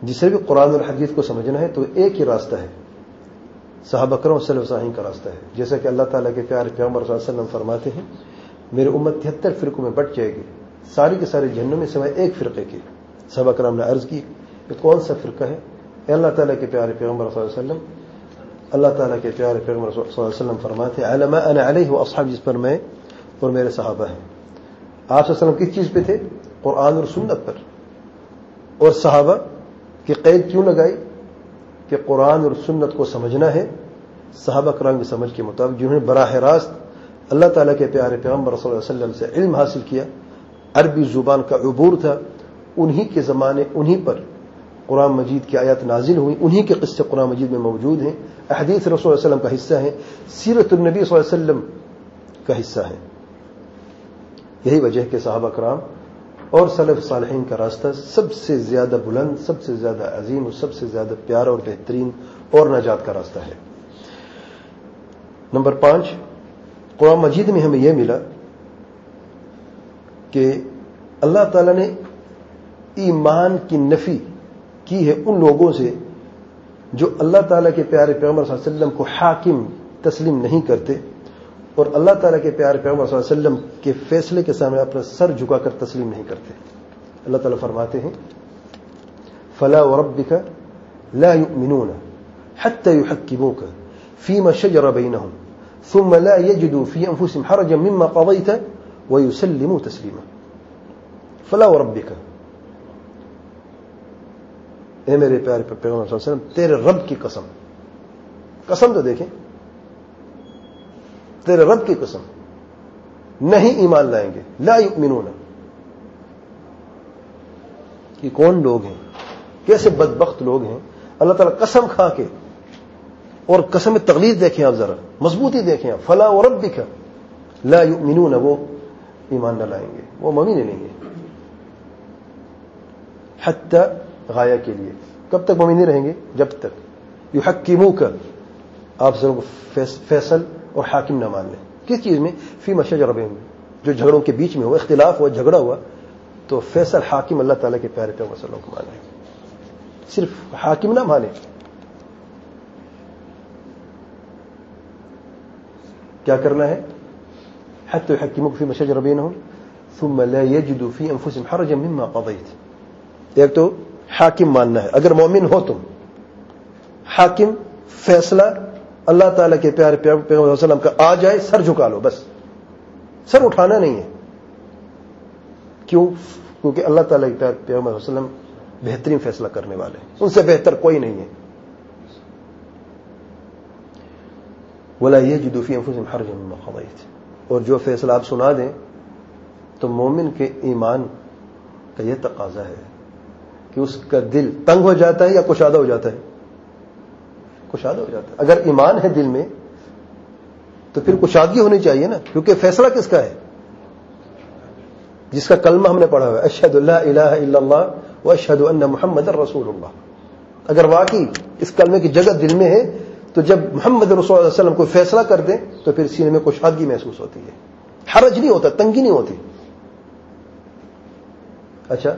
جسے بھی قرآن اور حدیث کو سمجھنا ہے تو ایک ہی راستہ ہے، صحابہ کرام سلف صالحین کا راستہ ہے. جیسا کہ اللہ تعالیٰ کے پیارے پیغمبر صلی اللہ علیہ وسلم فرماتے ہیں میری امت 73 فرقوں میں بٹ جائے گی، ساری کے سارے جہنم میں سوائے ایک فرقے کے. صحابہ کرام نے عرض کی کہ کون سا فرقہ ہے؟ اے اللہ تعالیٰ کے پیارے پیغمبر صلی اللہ علیہ وسلم، اللہ تعالیٰ کے پیارے پیغمبر صلی اللہ علیہ وسلم فرماتے ہیں علی ما انا علیہ واصحابی، جس پر میں اور میرے صحابہ ہیں. آپ صلی اللہ علیہ وسلم کس چیز پہ تھے؟ قرآن اور سنت پر. اور صحابہ کی قید کیوں لگائی؟ کہ قرآن اور سنت کو سمجھنا ہے صحابہ کرام کی سمجھ کے مطابق، جنہوں نے براہ راست اللہ تعالیٰ کے پیارے پیغمبر صلی اللہ علیہ وسلم سے علم حاصل کیا، عربی زبان کا عبور تھا، انہی کے زمانے انہی پر قرآن مجید کی آیات نازل ہوئی، انہی کے قصے قرآن مجید میں موجود ہیں، احادیث رسول اللہ علیہ وسلم کا حصہ ہیں، سیرت النبی صلی اللہ علیہ وسلم کا حصہ ہیں. یہی وجہ ہے کہ صحابہ کرام اور سلف صالحین کا راستہ سب سے زیادہ بلند، سب سے زیادہ عظیم اور سب سے زیادہ پیارا اور بہترین اور نجات کا راستہ ہے. نمبر 5، قرآن مجید میں ہمیں یہ ملا کہ اللہ تعالیٰ نے ایمان کی نفی کی ہے ان لوگوں سے جو اللہ تعالیٰ کے پیارے پیغمبر صلی اللہ علیہ وسلم کو حاکم تسلیم نہیں کرتے اور اللہ تعالیٰ کے پیارے پیغمبر صلی اللہ علیہ وسلم کے فیصلے کے سامنے اپنا سر جھکا کر تسلیم نہیں کرتے. اللہ تعالیٰ فرماتے ہیں فلا وربک لا یؤمنون حتى يحكموك فيما شجر بينهم ثم لا يجدوا في انفسهم حرجا مما قضيت ويسلموا تسليما. فلا وربک، اے میرے پیارے پیغمبر صلی اللہ علیہ وسلم تیرے رب کی قسم، قسم تو دیکھیں، تیرے رب کی قسم نہیں ایمان لائیں گے. لا یؤمنون، کہ کون لوگ ہیں، کیسے بدبخت لوگ ہیں. اللہ تعالیٰ قسم کھا کے، اور قسم میں تغلیظ دیکھیں آپ ذرا، مضبوطی دیکھیں آپ. فلا وربک لا یؤمنون، وہ ایمان نہ لائیں گے، وہ مومن نہیں ہیں. حتی غایہ کے لیے، کب تک مومن نہیں رہیں گے؟ جب تک یحکموک، آپ سب فیصل اور حاکم نہ مان لیں. کس چیز میں؟ فیما شجر بینہم، جو جھگڑوں کے بیچ میں ہوا، اختلاف ہوا، جھگڑا ہوا، تو فیصل حاکم اللہ تعالیٰ کے پیارے پیغمبر صلی اللہ علیہ وسلم کو مانے، صرف حاکم نہ مانے. کیا کرنا ہے؟ حتی یحکموک فیما شجر بینہم ثم لا یجدوا فی انفسہم حرجا مما قضیت. ایک تو حاکم ماننا ہے، اگر مومن ہو تم، حاکم فیصلہ اللہ تعالیٰ کے پیارے پیغمبر صلی اللہ علیہ وسلم کا آ جائے، سر جھکا لو، بس سر اٹھانا نہیں ہے. کیوں؟ کیونکہ اللہ تعالیٰ کے پیارے پیغمبر صلی اللہ علیہ وسلم بہترین فیصلہ کرنے والے ہیں، ان سے بہتر کوئی نہیں ہے. ولا یجدوا فی انفسہم حرجا مما قضیت، اور جو فیصلہ آپ سنا دیں تو مومن کے ایمان کا یہ تقاضا ہے کہ اس کا دل تنگ ہو جاتا ہے یا کشادہ ہو جاتا ہے؟ کشادہ ہو جاتا ہے. اگر ایمان ہے دل میں تو پھر کشادگی ہونی چاہیے نا، کیونکہ فیصلہ کس کا ہے؟ جس کا کلمہ ہم نے پڑھا ہوا ہے، اشہد لا الہ الا اللہ واشہد ان محمد رسول اللہ. اگر واقعی اس کلمے کی جگہ دل میں ہے تو جب محمد رسول اللہ صلی اللہ علیہ وسلم کوئی فیصلہ کر دیں تو پھر سینے میں کشادگی محسوس ہوتی ہے، حرج نہیں ہوتا، تنگی نہیں ہوتی. اچھا،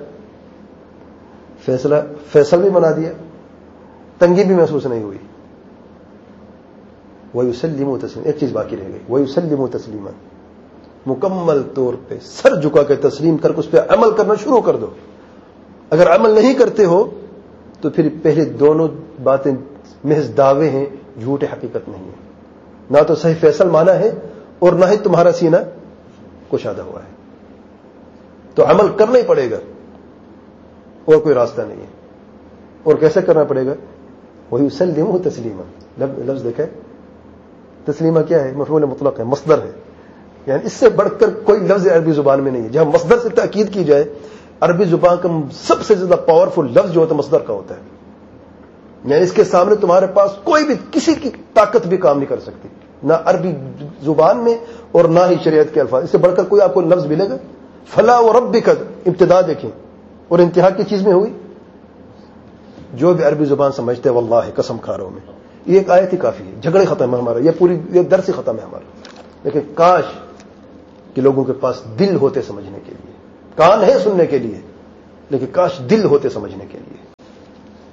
فیصل بھی بنا دیا، تنگی بھی محسوس نہیں ہوئی. وَيُسَلِّمُوا تَسْلِيمًا، ایک چیز باقی رہ گئی، وَيُسَلِّمُوا تَسْلِيمًا، مکمل طور پہ سر جھکا کے تسلیم کر کے اس پہ عمل کرنا شروع کر دو. اگر عمل نہیں کرتے ہو تو پھر پہلے دونوں باتیں محض دعوے ہیں، جھوٹ حقیقت نہیں ہے. نہ تو صحیح فیصل مانا ہے اور نہ ہی تمہارا سینہ کشادہ ہوا ہے. تو عمل کرنا ہی پڑے گا، اور کوئی راستہ نہیں ہے. اور کیسے کرنا پڑے گا؟ وَيُسَلِّمُوا تَسْلِيمًا، لفظ دیکھیں، تسلیمہ کیا ہے؟ مفعول مطلق ہے، مصدر ہے. یعنی اس سے بڑھ کر کوئی لفظ عربی زبان میں نہیں ہے. جہاں مصدر سے تاکید کی جائے، عربی زبان کا سب سے زیادہ پاورفل لفظ جو ہوتا ہے مصدر کا ہوتا ہے. یعنی اس کے سامنے تمہارے پاس کوئی بھی کسی کی طاقت بھی کام نہیں کر سکتی، نہ عربی زبان میں اور نہ ہی شریعت کے الفاظ. اس سے بڑھ کر کوئی آپ کو لفظ ملے گا؟ فلا وربک، ابتدا دیکھیں اور انتہا کی چیز میں ہوئی. جو بھی عربی زبان سمجھتے ہیں واللہ قسم کھا رہا ہوں میں، یہ ایک آیت ہی کافی ہے، جھگڑے ختم ہے ہمارا، یہ درس ہی ختم ہے ہمارا. لیکن کاش کہ لوگوں کے پاس دل ہوتے سمجھنے کے لیے، کان ہے سننے کے لیے لیکن کاش دل ہوتے سمجھنے کے لیے.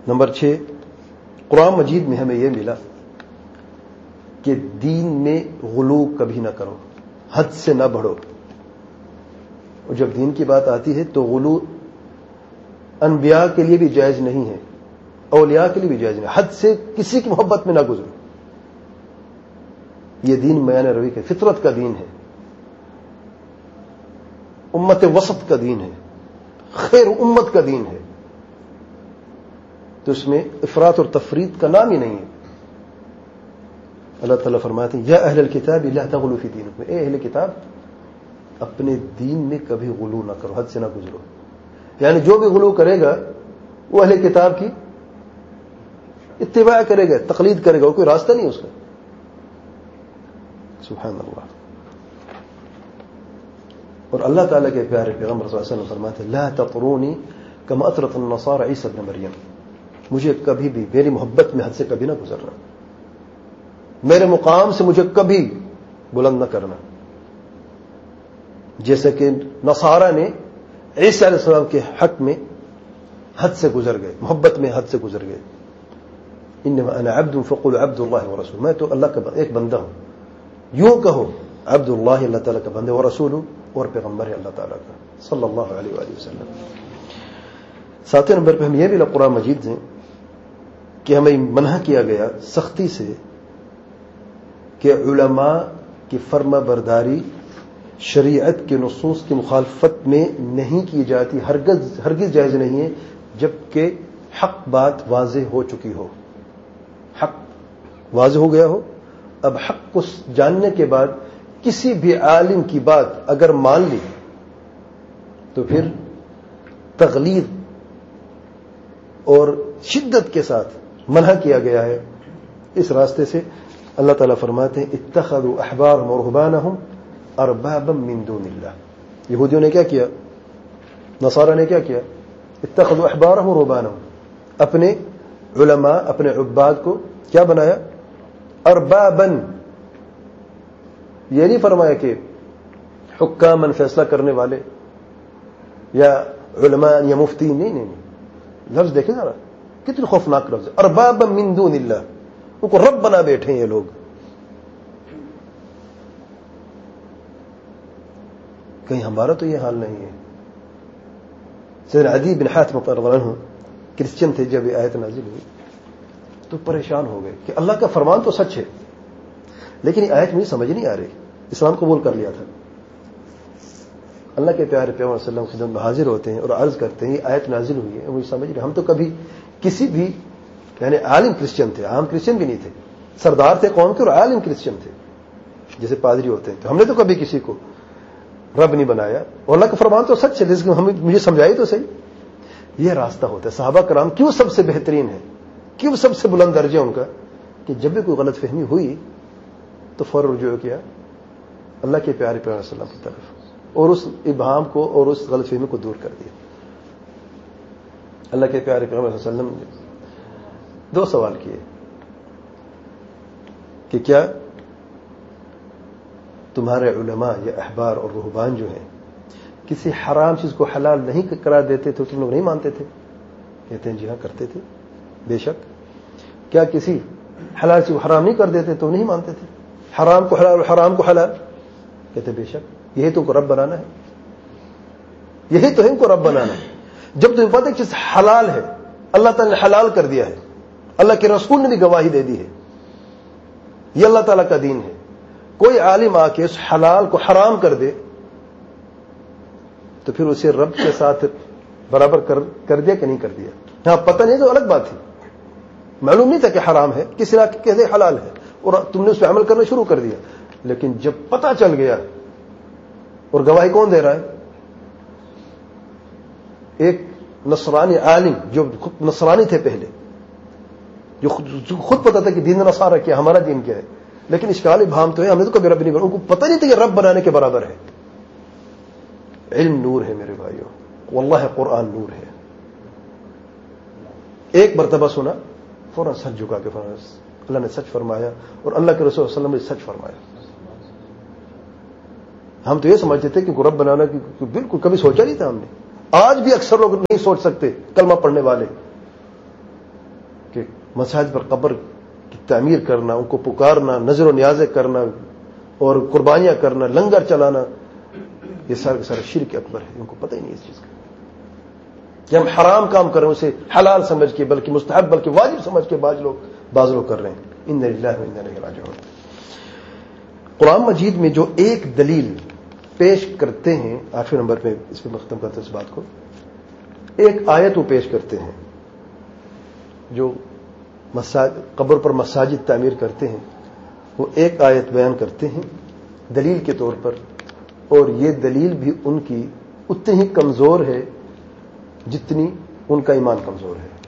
نمبر 6، قرآن مجید میں ہمیں یہ ملا کہ دین میں غلو کبھی نہ کرو، حد سے نہ بڑھو. اور جب دین کی بات آتی ہے تو غلو انبیاء کے لیے بھی جائز نہیں ہے، اولیاء کے لیے بھی جائز نہیں. حد سے کسی کی محبت میں نہ گزرو. یہ دین میان روی کا، فطرت کا دین ہے، امت وسط کا دین ہے، خیر امت کا دین ہے. تو اس میں افراط اور تفریط کا نام ہی نہیں ہے. اللہ تعالیٰ فرماتے ہیں یا اہل الکتاب لا تغلوا فی دینکم، اے اہل کتاب اپنے دین میں کبھی غلو نہ کرو، حد سے نہ گزرو. یعنی جو بھی غلو کرے گا وہ اہل کتاب کی اتباع کرے گا، تقلید کرے گا، وہ کوئی راستہ نہیں اس کا. سبحان اللہ. اور اللہ تعالیٰ کے پیارے پیغمبر صلی اللہ علیہ وسلم فرماتے ہیں لا تطرونی کما اطرت النصارى عیسی ابن مریم، مجھے کبھی بھی میری محبت میں حد سے کبھی نہ گزرنا، میرے مقام سے مجھے کبھی بلند نہ کرنا. جیسے کہ نصارہ نے عیسیٰ علیہ السلام کے حق میں حد سے گزر گئے، محبت میں حد سے گزر گئے. انما انا عبد فقولوا عبد اللہ ورسول، میں تو اللہ کا ایک بندہ ہوں، یوں کہو عبد اللہ، اللہ تعالیٰ کا بندہ، ورسول، اور پیغمبر ہے اللہ تعالیٰ کا صلی اللہ علیہ وآلہ وسلم. 7 نمبر پہ ہم یہ بھی قرآن مجید ہیں کہ ہمیں منع کیا گیا سختی سے کہ علماء کی فرما برداری شریعت کے نصوص کی مخالفت میں نہیں کی جاتی، ہرگز جائز نہیں ہے جبکہ حق بات واضح ہو چکی ہو. حق واضح ہو گیا ہو. اب حق کو جاننے کے بعد کسی بھی عالم کی بات اگر مان لی تو پھر تغلید اور شدت کے ساتھ منع کیا گیا ہے اس راستے سے. اللہ تعالیٰ فرماتے ہیں اتخذوا احبارهم ورهبانهم اربابا من دون اللہ. یہودیوں نے کیا کیا، نصارہ نے کیا کیا، اتخذوا احبارهم ورهبانهم، اپنے علماء اپنے عباد کو کیا بنایا، اربابا. یہ نہیں فرمایا کہ حکاماً فیصلہ کرنے والے یا علماء یا مفتی، نہیں. لفظ دیکھیں ذرا کتنی خوفناک لفظ ہے، اربابا من دون اللہ. ان کو رب بنا بیٹھے ہیں یہ لوگ. کہیں ہمارا تو یہ حال نہیں ہے. سیدنا عدی بن حاتم رضی اللہ عنہ کرسچن تھے، جب یہ آیت نازل ہوئی تو پریشان ہو گئے کہ اللہ کا فرمان تو سچ ہے لیکن یہ آیت مجھے سمجھ نہیں آ رہی. اسلام قبول کر لیا تھا. اللہ کے پیارے پیغمبر صلی اللہ علیہ وسلم خدمت میں حاضر ہوتے ہیں اور عرض کرتے ہیں یہ آیت نازل ہوئی ہے، مجھے سمجھ نہیں. ہم تو کبھی کسی بھی یعنی عالم کرسچن تھے، عام کرسچن بھی نہیں تھے، سردار تھے قوم کے اور عالم کرسچن تھے جیسے پادری ہوتے ہیں. تو ہم نے تو کبھی کسی کو رب نہیں بنایا، اور اللہ کا فرمان تو سچ ہے، لیکن مجھے سمجھائی تو صحیح. یہ راستہ ہوتا ہے. صحابہ کرام کیوں سب سے بہترین ہے، کیوں سب سے بلند درجہ ان کا، کہ جب بھی کوئی غلط فہمی ہوئی تو فوراً رجوع کیا اللہ کے پیارے پیغمبر صلی اللہ علیہ وسلم کی طرف اور اس ابہام کو اور اس غلط فہمی کو دور کر دیا. اللہ کے پیارے پیغمبر صلی اللہ علیہ وسلم نے 2 سوال کیے کہ کیا تمہارے علماء یا احبار اور رہبان جو ہیں کسی حرام چیز کو حلال نہیں کرا دیتے تھے، تم لوگ نہیں مانتے تھے؟ کہتے ہیں جی ہاں کرتے تھے بے شک. کیا کسی حلال چیز کو حرام نہیں کر دیتے تو نہیں مانتے تھے؟ حرام کو حلال اور حرام کو حلال، کہتے بے شک. یہی تو ان کو رب بنانا ہے، یہی تو ہے ان کو رب بنانا ہے. جب تمہیں پتہ ہے کہ چیز حلال ہے، اللہ تعالیٰ نے حلال کر دیا ہے، اللہ کے رسول نے بھی گواہی دے دی ہے، یہ اللہ تعالیٰ کا دین ہے. کوئی عالم آ کے اس حلال کو حرام کر دے تو پھر اسے رب کے ساتھ برابر کر دیا کہ نہیں کر دیا؟ ہاں پتہ نہیں تو الگ بات تھی، معلوم نہیں تھا کہ حرام ہے، کس علاقے کہتے حلال ہے اور تم نے اس پہ عمل کرنا شروع کر دیا. لیکن جب پتہ چل گیا، اور گواہی کون دے رہا ہے؟ ایک نصرانی عالم جو نصرانی تھے پہلے، جو خود پتا تھا کہ دین نصارہ کیا، ہمارا دین کیا ہے، لیکن اشکال ابہام تو ہے، ہم نے تو کبھی رب نہیں بنا. ان کو پتہ نہیں تھا کہ رب بنانے کے برابر ہے. علم نور ہے میرے بھائیوں، واللہ قرآن نور ہے. ایک مرتبہ سنا فوراً سر جھکا کے فوراً اللہ نے سچ فرمایا اور اللہ کے رسول صلی اللہ علیہ وسلم نے سچ فرمایا. ہم تو یہ سمجھتے تھے کہ رب بنانا کی بالکل کبھی سوچا نہیں تھا ہم نے. آج بھی اکثر لوگ نہیں سوچ سکتے کلمہ پڑھنے والے کہ مساجد پر قبر کی تعمیر کرنا، ان کو پکارنا، نظر و نیازیں کرنا اور قربانیاں کرنا، لنگر چلانا، یہ سارا سارا شرک اکبر ہے. ان کو پتہ ہی نہیں اس چیز کا کہ ہم حرام کام کر رہے ہیں اسے حلال سمجھ کے، بلکہ مستحب بلکہ واجب سمجھ کے بعض لوگ کر رہے ہیں. ان للہ و انا الیہ راجعون. قرآن مجید میں جو ایک دلیل پیش کرتے ہیں، 8ویں نمبر پہ اس پہ ختم کرتے ہیں اس بات کو، ایک آیت وہ پیش کرتے ہیں جو قبر پر مساجد تعمیر کرتے ہیں، وہ ایک آیت بیان کرتے ہیں دلیل کے طور پر، اور یہ دلیل بھی ان کی اتنی ہی کمزور ہے جتنی ان کا ایمان کمزور ہے.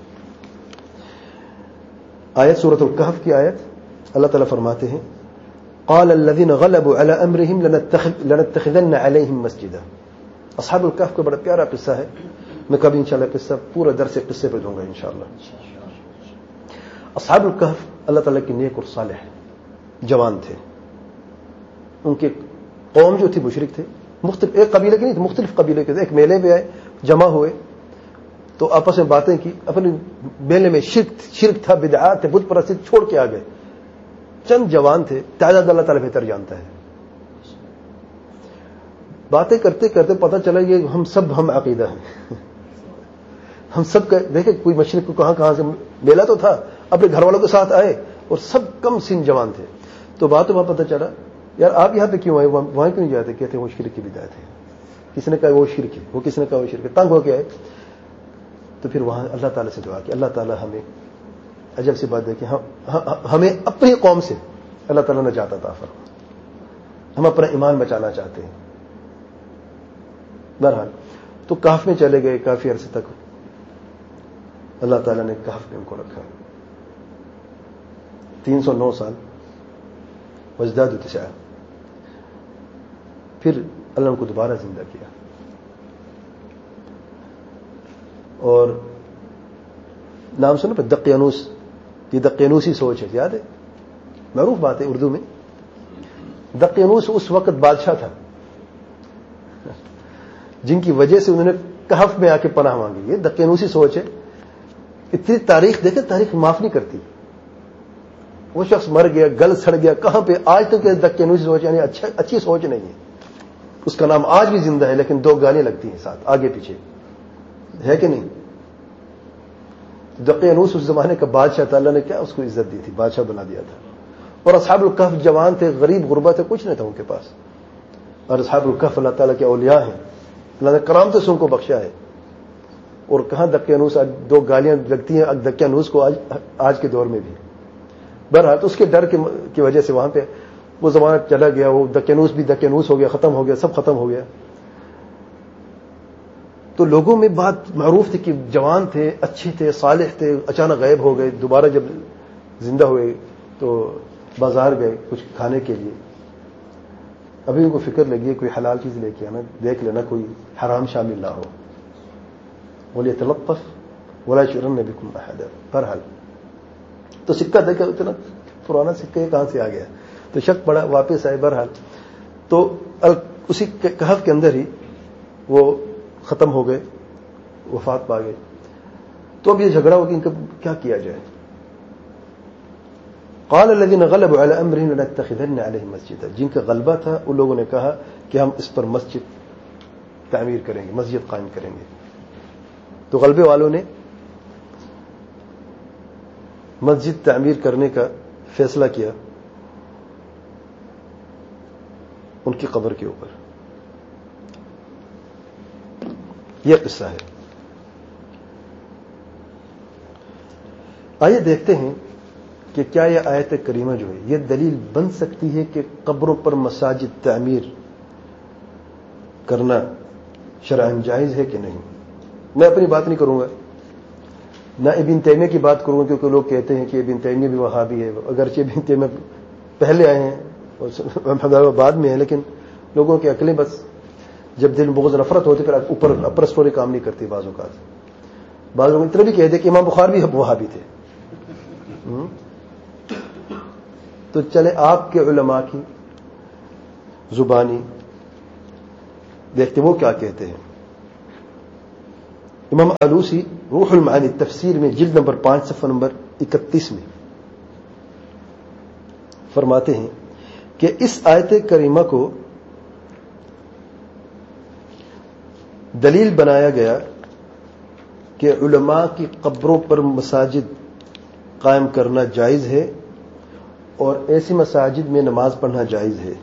آیت سورۃ الکہف کی آیت، اللہ تعالیٰ فرماتے ہیں قال الذين غلبوا على امرهم لنتخذن عليهم مسجدا. اصحاب الکہف کا بڑا پیارا قصہ ہے، میں کبھی انشاءاللہ قصہ پورا درس قصے پہ دوں گا انشاءاللہ. اصحاب الکہف اللہ تعالیٰ کی نیک اور صالح جوان تھے. ان کے قوم جو تھی مشرک تھے، مختلف ایک قبیلے کے نہیں تھے، مختلف قبیلے کے تھے. ایک میلے میں آئے، جمع ہوئے تو آپس میں باتیں کی. اپنے میلے میں شرک تھا، بدعات تھے، بت پرستی چھوڑ کے آ گئے. چند جوان تھے، تعداد اللہ تعالیٰ بہتر جانتا ہے. باتیں کرتے کرتے پتہ چلا یہ ہم عقیدہ ہیں. ہم سب کا دیکھیں کوئی مشرق کو کہاں سے میلہ تو تھا، اپنے گھر والوں کے ساتھ آئے اور سب کم سن جوان تھے. تو بات وہاں پتہ چلا یار آپ یہاں پہ کیوں آئے، وہاں کیوں نہیں جاتے؟ کہتے ہیں وہ شرک کی بدعت ہے. کسی نے کہا وہ شرک ہے، وہ کسی نے کہا وہ شرک ہے. تنگ ہو کے آئے تو پھر وہاں اللہ تعالیٰ سے دعا کی اللہ تعالیٰ ہمیں عجب سی بات ہے کہ ہمیں اپنی قوم سے اللہ تعالیٰ نے نجات عطا فرما. ہم اپنا ایمان بچانا چاہتے ہیں. بہرحال تو کہف میں چلے گئے. کافی عرصے تک اللہ تعالیٰ نے کہف میں ان کو رکھا، 309 سال. وازدادوا 9. پھر اللہ نے ان کو دوبارہ زندہ کیا اور نام سنو پہ دقیانوس. یہ دقیانوسی سوچ ہے، یاد ہے، معروف بات ہے اردو میں. دقیانوس اس وقت بادشاہ تھا جن کی وجہ سے انہوں نے کہف میں آ کے پناہ مانگی. یہ دقیانوسی سوچ ہے. اتنی تاریخ دیکھیں، تاریخ معاف نہیں کرتی. وہ شخص مر گیا، گل سڑ گیا، کہاں پہ آج تک دقیانوسی سوچ یعنی اچھی سوچ نہیں ہے. اس کا نام آج بھی زندہ ہے، لیکن 2 گالیاں لگتی ہیں ساتھ آگے پیچھے، ہے کہ نہیں؟ دقیانوس اس زمانے کا بادشاہ تھا. اللہ نے کیا اس کو عزت دی تھی، بادشاہ بنا دیا تھا. اور اصحاب الکہف جوان تھے، غریب غربا تھے، کچھ نہیں تھا ان کے پاس. اور اصحاب الکہف اللہ تعالیٰ کے اولیاء ہیں، اللہ نے کرامتوں سے ان کو بخشا ہے. اور کہاں دقیانوس آج 2 گالیاں لگتی ہیں دقیانوس کو آج کے دور میں بھی. بہرحال اس کے ڈر کی وجہ سے وہاں پہ وہ زمانہ چلا گیا. وہ دقیانوس بھی دقیانوس ہو گیا، ختم ہو گیا، سب ختم ہو گیا. تو لوگوں میں بات معروف تھی کہ جوان تھے، اچھے تھے، صالح تھے، اچانک غائب ہو گئے. دوبارہ جب زندہ ہوئے تو بازار گئے کچھ کھانے کے لیے. ابھی ان کو فکر لگی ہے کوئی حلال چیز لے کے آنا، دیکھ لینا کوئی حرام شامل نہ ہو. وَلْيَتَلَطَّفْ وَلَا يَشْعُرَنَّ بِكُمْ أَحَدًا. بہرحال تو سکہ دیکھا اتنا پرانا سکہ کہاں سے آ گیا، تو شک پڑا، واپس آئے. بہرحال تو اسی کہف کے اندر ہی وہ ختم ہو گئے، وفات پا گئے. تو اب یہ جھگڑا ہو کہ ان کا کیا کیا جائے. قال الذين غلبوا على امرهم لنتخذن عليهم مسجدا. جن کا غلبہ تھا ان لوگوں نے کہا کہ ہم اس پر مسجد تعمیر کریں گے، مسجد قائم کریں گے. تو غلبے والوں نے مسجد تعمیر کرنے کا فیصلہ کیا ان کی قبر کے اوپر. یہ قصہ ہے. آئیے دیکھتے ہیں کہ کیا یہ آیت کریمہ جو ہے یہ دلیل بن سکتی ہے کہ قبروں پر مساجد تعمیر کرنا شرعاً جائز ہے کہ نہیں. میں اپنی بات نہیں کروں گا، نہ ابن تیمیہ کی بات کروں گا، کیونکہ لوگ کہتے ہیں کہ ابن تیمیہ بھی وہابی ہے. اگرچہ ابن تیمیہ پہلے آئے ہیں اور بعد میں ہیں، لیکن لوگوں کی عقلیں بس جب دل بغض نفرت ہوتی پھر اوپر اپر اسٹوری کام نہیں کرتی. بعض اوقات بعض لوگ اتنا بھی کہتے ہیں کہ امام بخاری بھی وہابی تھے. تو چلے آپ کے علماء کی زبانی دیکھتے وہ کیا کہتے ہیں. امام علوسی روح المعانی تفسیر میں جلد نمبر 5 صفحہ نمبر 31 میں فرماتے ہیں کہ اس آیت کریمہ کو دلیل بنایا گیا کہ علماء کی قبروں پر مساجد قائم کرنا جائز ہے اور ایسی مساجد میں نماز پڑھنا جائز ہے.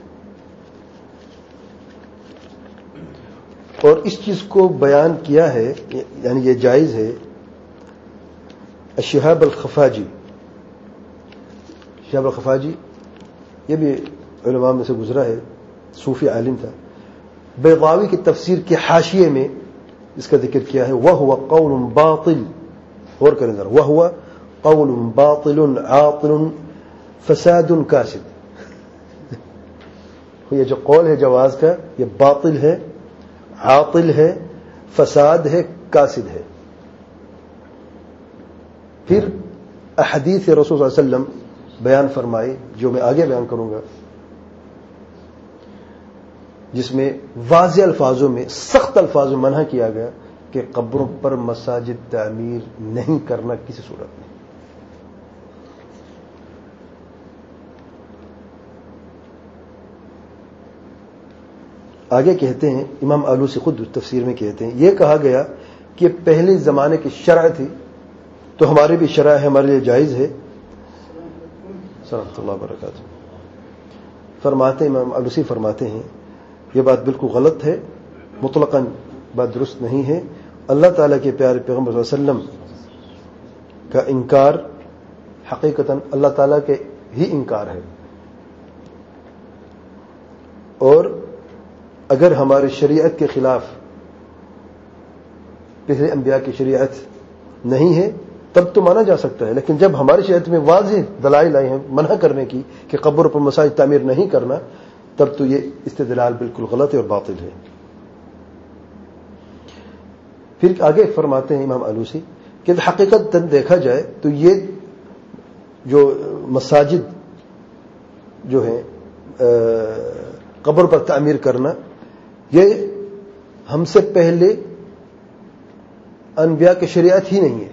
اور اس چیز کو بیان کیا ہے، یعنی یہ جائز ہے، شہاب الخفاجی. شہاب الخفاجی یہ بھی علماء میں سے گزرا ہے، صوفی عالم تھا. بیضاوی کی تفسیر کے حاشیے میں اس کا ذکر کیا ہے، وَهُوَ قَوْلٌ بَاطِلٌ. غور کریں ذرا، وَهُوَ قَوْلٌ بَاطِلٌ عَاطِلٌ فَسَادٌ كَاسِدٌ. یہ جو قول ہے جواز کا، یہ باطل ہے، عاطل ہے، فساد ہے، کاسد ہے. پھر احادیث رسول صلی اللہ علیہ وسلم بیان فرمائی، جو میں آگے بیان کروں گا، جس میں واضح الفاظوں میں، سخت الفاظوں میں منع کیا گیا کہ قبروں پر مساجد تعمیر نہیں کرنا کسی صورت میں. آگے کہتے ہیں، امام آلوسی خود تفسیر میں کہتے ہیں، یہ کہا گیا کہ پہلے زمانے کی شرع تھی تو ہماری بھی شرع ہے، ہمارے لیے جائز ہے. رحمۃ اللہ وبرکاتہ. فرماتے ہیں امام آلوسی فرماتے ہیں یہ بات بالکل غلط ہے، مطلقاً بات درست نہیں ہے. اللہ تعالیٰ کے پیارے پیغمبر صلی اللہ علیہ وسلم کا انکار حقیقتاً اللہ تعالیٰ کے ہی انکار ہے. اور اگر ہماری شریعت کے خلاف پہلے انبیاء کی شریعت نہیں ہے تب تو مانا جا سکتا ہے، لیکن جب ہماری شریعت میں واضح دلائل آئے ہیں منع کرنے کی کہ قبر پر مساجد تعمیر نہیں کرنا، تب تو یہ استدلال بالکل غلط ہے اور باطل ہے. پھر آگے فرماتے ہیں امام آلوسی کہ حقیقت دیکھا جائے تو یہ جو مساجد جو ہیں قبر پر تعمیر کرنا، یہ ہم سے پہلے انبیاء کی شریعت ہی نہیں ہے،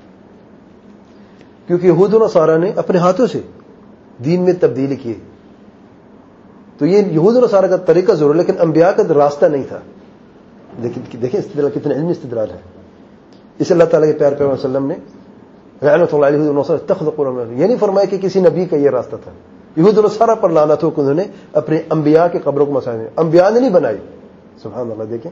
کیونکہ یہود و نصارہ نے اپنے ہاتھوں سے دین میں تبدیلی کی. تو یہ یہود و نصارہ کا طریقہ ضرور، لیکن انبیاء کا راستہ نہیں تھا. لیکن دیکھیں استدلال کتنا علمی استدلال ہے. اس اللہ تعالیٰ کے پیارے پیغمبر صلی اللہ علیہ وسلم نے لعنت اللہ علیہ ونصر اتخذوا قبور، یہ نہیں فرمایا کہ کسی نبی کا یہ راستہ تھا. یہود و نصارہ پر لعنت ہو کہ انہوں نے اپنے انبیاء کے قبروں کو مساجد، انبیاء نے نہیں بنائی. سبحان اللہ. دیکھیں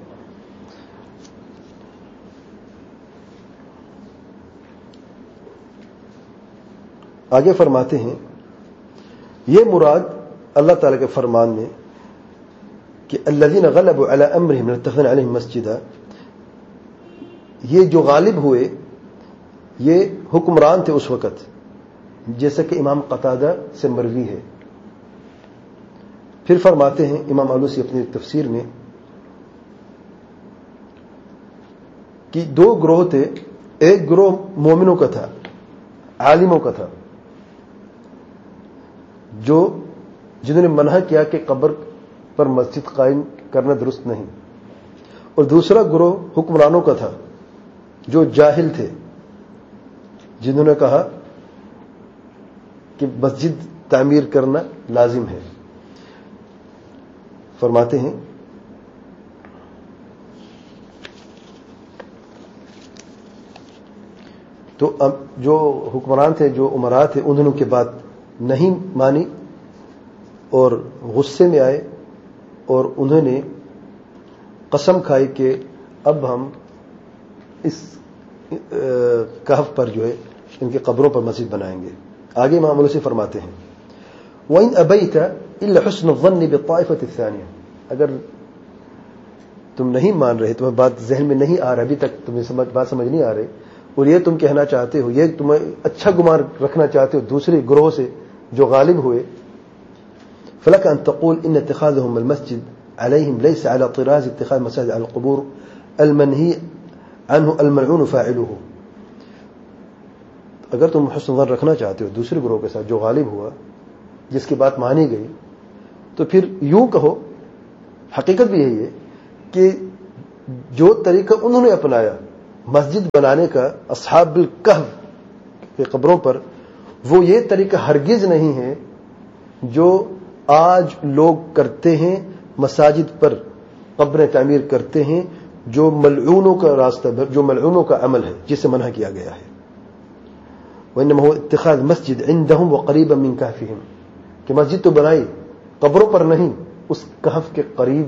آگے فرماتے ہیں یہ مراد اللہ تعالیٰ کے فرمان میں کہ الذین غلبوا علی امرہم لنتخذن علیہم مسجدا، یہ جو غالب ہوئے یہ حکمران تھے اس وقت، جیسا کہ امام قتادہ سے مروی ہے. پھر فرماتے ہیں امام آلوسی اپنی تفسیر میں کہ دو گروہ تھے. ایک گروہ مومنوں کا تھا، عالموں کا تھا، جنہوں نے منع کیا کہ قبر پر مسجد قائم کرنا درست نہیں. اور دوسرا گروہ حکمرانوں کا تھا جو جاہل تھے، جنہوں نے کہا کہ مسجد تعمیر کرنا لازم ہے. فرماتے ہیں تو اب جو حکمران تھے، جو امراء تھے، انہوں نے کی بات نہیں مانی اور غصے میں آئے اور انہوں نے قسم کھائی کہ اب ہم اس کہف پر جو ہے ان کی قبروں پر مسجد بنائیں گے. آگے امام آلوسی فرماتے ہیں وَإِنْ أَبَيْتَ إِلَّا حُسْنُ الظَّنِّ بِالطَّائِفَةِ الثَّانِيَةِ، اگر تم نہیں مان رہے، تمہیں بات ذہن میں نہیں آ رہا، ابھی تک تمہیں بات سمجھ نہیں آ رہی، اور یہ تم کہنا چاہتے ہو، یہ تمہیں اچھا گمان رکھنا چاہتے ہو دوسرے گروہ سے جو غالب ہوئے، فَلَكَ أَن تَقُولْ إِنَّ اتِّخَاذَهُمْ الْمَسْجِدَ عَلَيْهِمْ لَيْسَ عَلَى طِرَازِ اتِّخَاذِ مَسَاجِدِ عَلَى الْقُبُورِ الْمَنْهِي عَنْهُ الْمَلْعُونُ فَاعِلُهُ. اگر تم حسن ظن رکھنا چاہتے ہو دوسرے گروہ کے ساتھ جو غالب ہوا، جس کی بات مانی گئی، تو پھر یوں کہو، حقیقت بھی یہی ہے کہ جو طریقہ انہوں نے اپنایا مسجد بنانے کا، اصحاب الکہف کہ قبروں پر، وہ یہ طریقہ ہرگز نہیں ہے جو آج لوگ کرتے ہیں، مساجد پر قبریں تعمیر کرتے ہیں، جو ملعونوں کا راستہ، جو ملعونوں کا عمل ہے جس سے منع کیا گیا ہے. وإنما هو اتخاذ مسجد عندهم وقريبا من كهفهم، کہ مسجد تو بنائی قبروں پر نہیں، اس کہف کے قریب،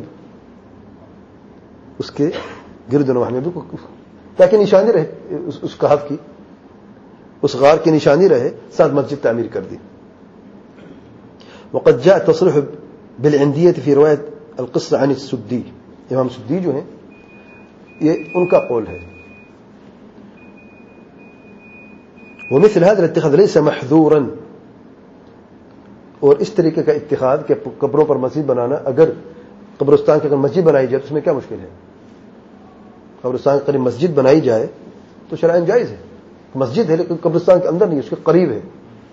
اس کے گرد و نواح میں، تاکہ نشانی رہے اس کہف کی، اس غار کی نشانی رہے، ساتھ مسجد تعمیر کر دی. وقد جاء تصريح بالعندية في رواية القصة عن السدي، امام سدی جو ہیں یہ ان کا قول ہے. ومثل هذا الاتخاذ ليس محذورا، اور اس طریقے کا اتخاذ کہ قبروں پر مسجد بنانا، اگر قبرستان کے اگر مسجد بنائی جائے تو اس میں کیا مشکل ہے؟ قبرستان کے قریب مسجد بنائی جائے تو شرعاً جائز ہے، مسجد ہے لیکن قبرستان کے اندر نہیں، اس کے قریب ہے.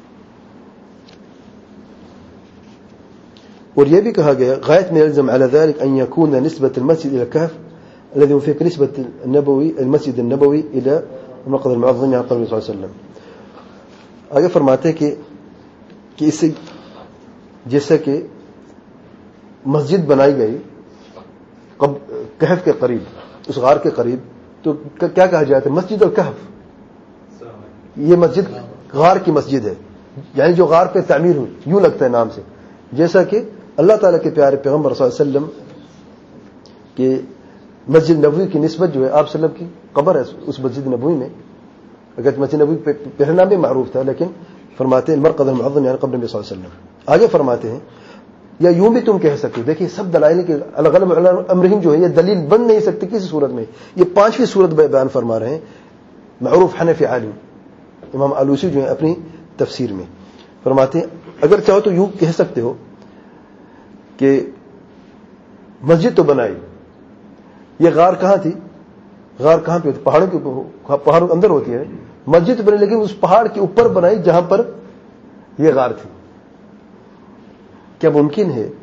اور یہ بھی کہا گیا غایت میں يلزم على ذلك ان يكون نسبة المسجد الى الكهف الذي يوافق نسبة النبوي المسجد النبوي الى المقعد المعظم عن قبر صلی اللہ علیہ وسلم. آگے فرماتے ہیں کہ اس سے جیسا کہ مسجد بنائی گئی کہف کے قریب، اس غار کے قریب، تو کیا کہا جاتا ہے؟ مسجد اور کہف. یہ مسجد غار کی مسجد ہے، یعنی جو غار پہ تعمیر ہوئی، یوں لگتا ہے نام سے، جیسا کہ اللہ تعالیٰ کے پیارے پیغمبر صلی اللہ علیہ وسلم کہ مسجد نبوی کی نسبت جو ہے آپ صلی اللہ علیہ وسلم کی قبر ہے اس مسجد نبوی میں. اگر مسجد نبوی پہلے نام بھی معروف تھا، لیکن فرماتے ہیں المرقد المعظم یعنی قبر نبی صلی اللہ علیہ وسلم. آگے فرماتے ہیں یا یوں بھی تم کہہ سکتے ہو، دیکھیے سب دلائل کے الگ الگ امرہم جو ہے یہ دلیل بن نہیں سکتی کسی صورت میں. یہ 5ویں صورت بیان فرما رہے ہیں معروف حنفی عالم امام آلوسی جو ہیں اپنی تفسیر میں فرماتے ہیں اگر چاہو تو یوں کہہ سکتے ہو کہ مسجد تو بنائی، یہ غار کہاں تھی؟ غار کہاں پہ ہوتی؟ پہاڑوں کے اوپر، پہاڑوں کے اندر ہوتی ہے. مسجد بنی لیکن اس پہاڑ کے اوپر بنائی جہاں پر یہ غار تھی. کیا ممکن ہے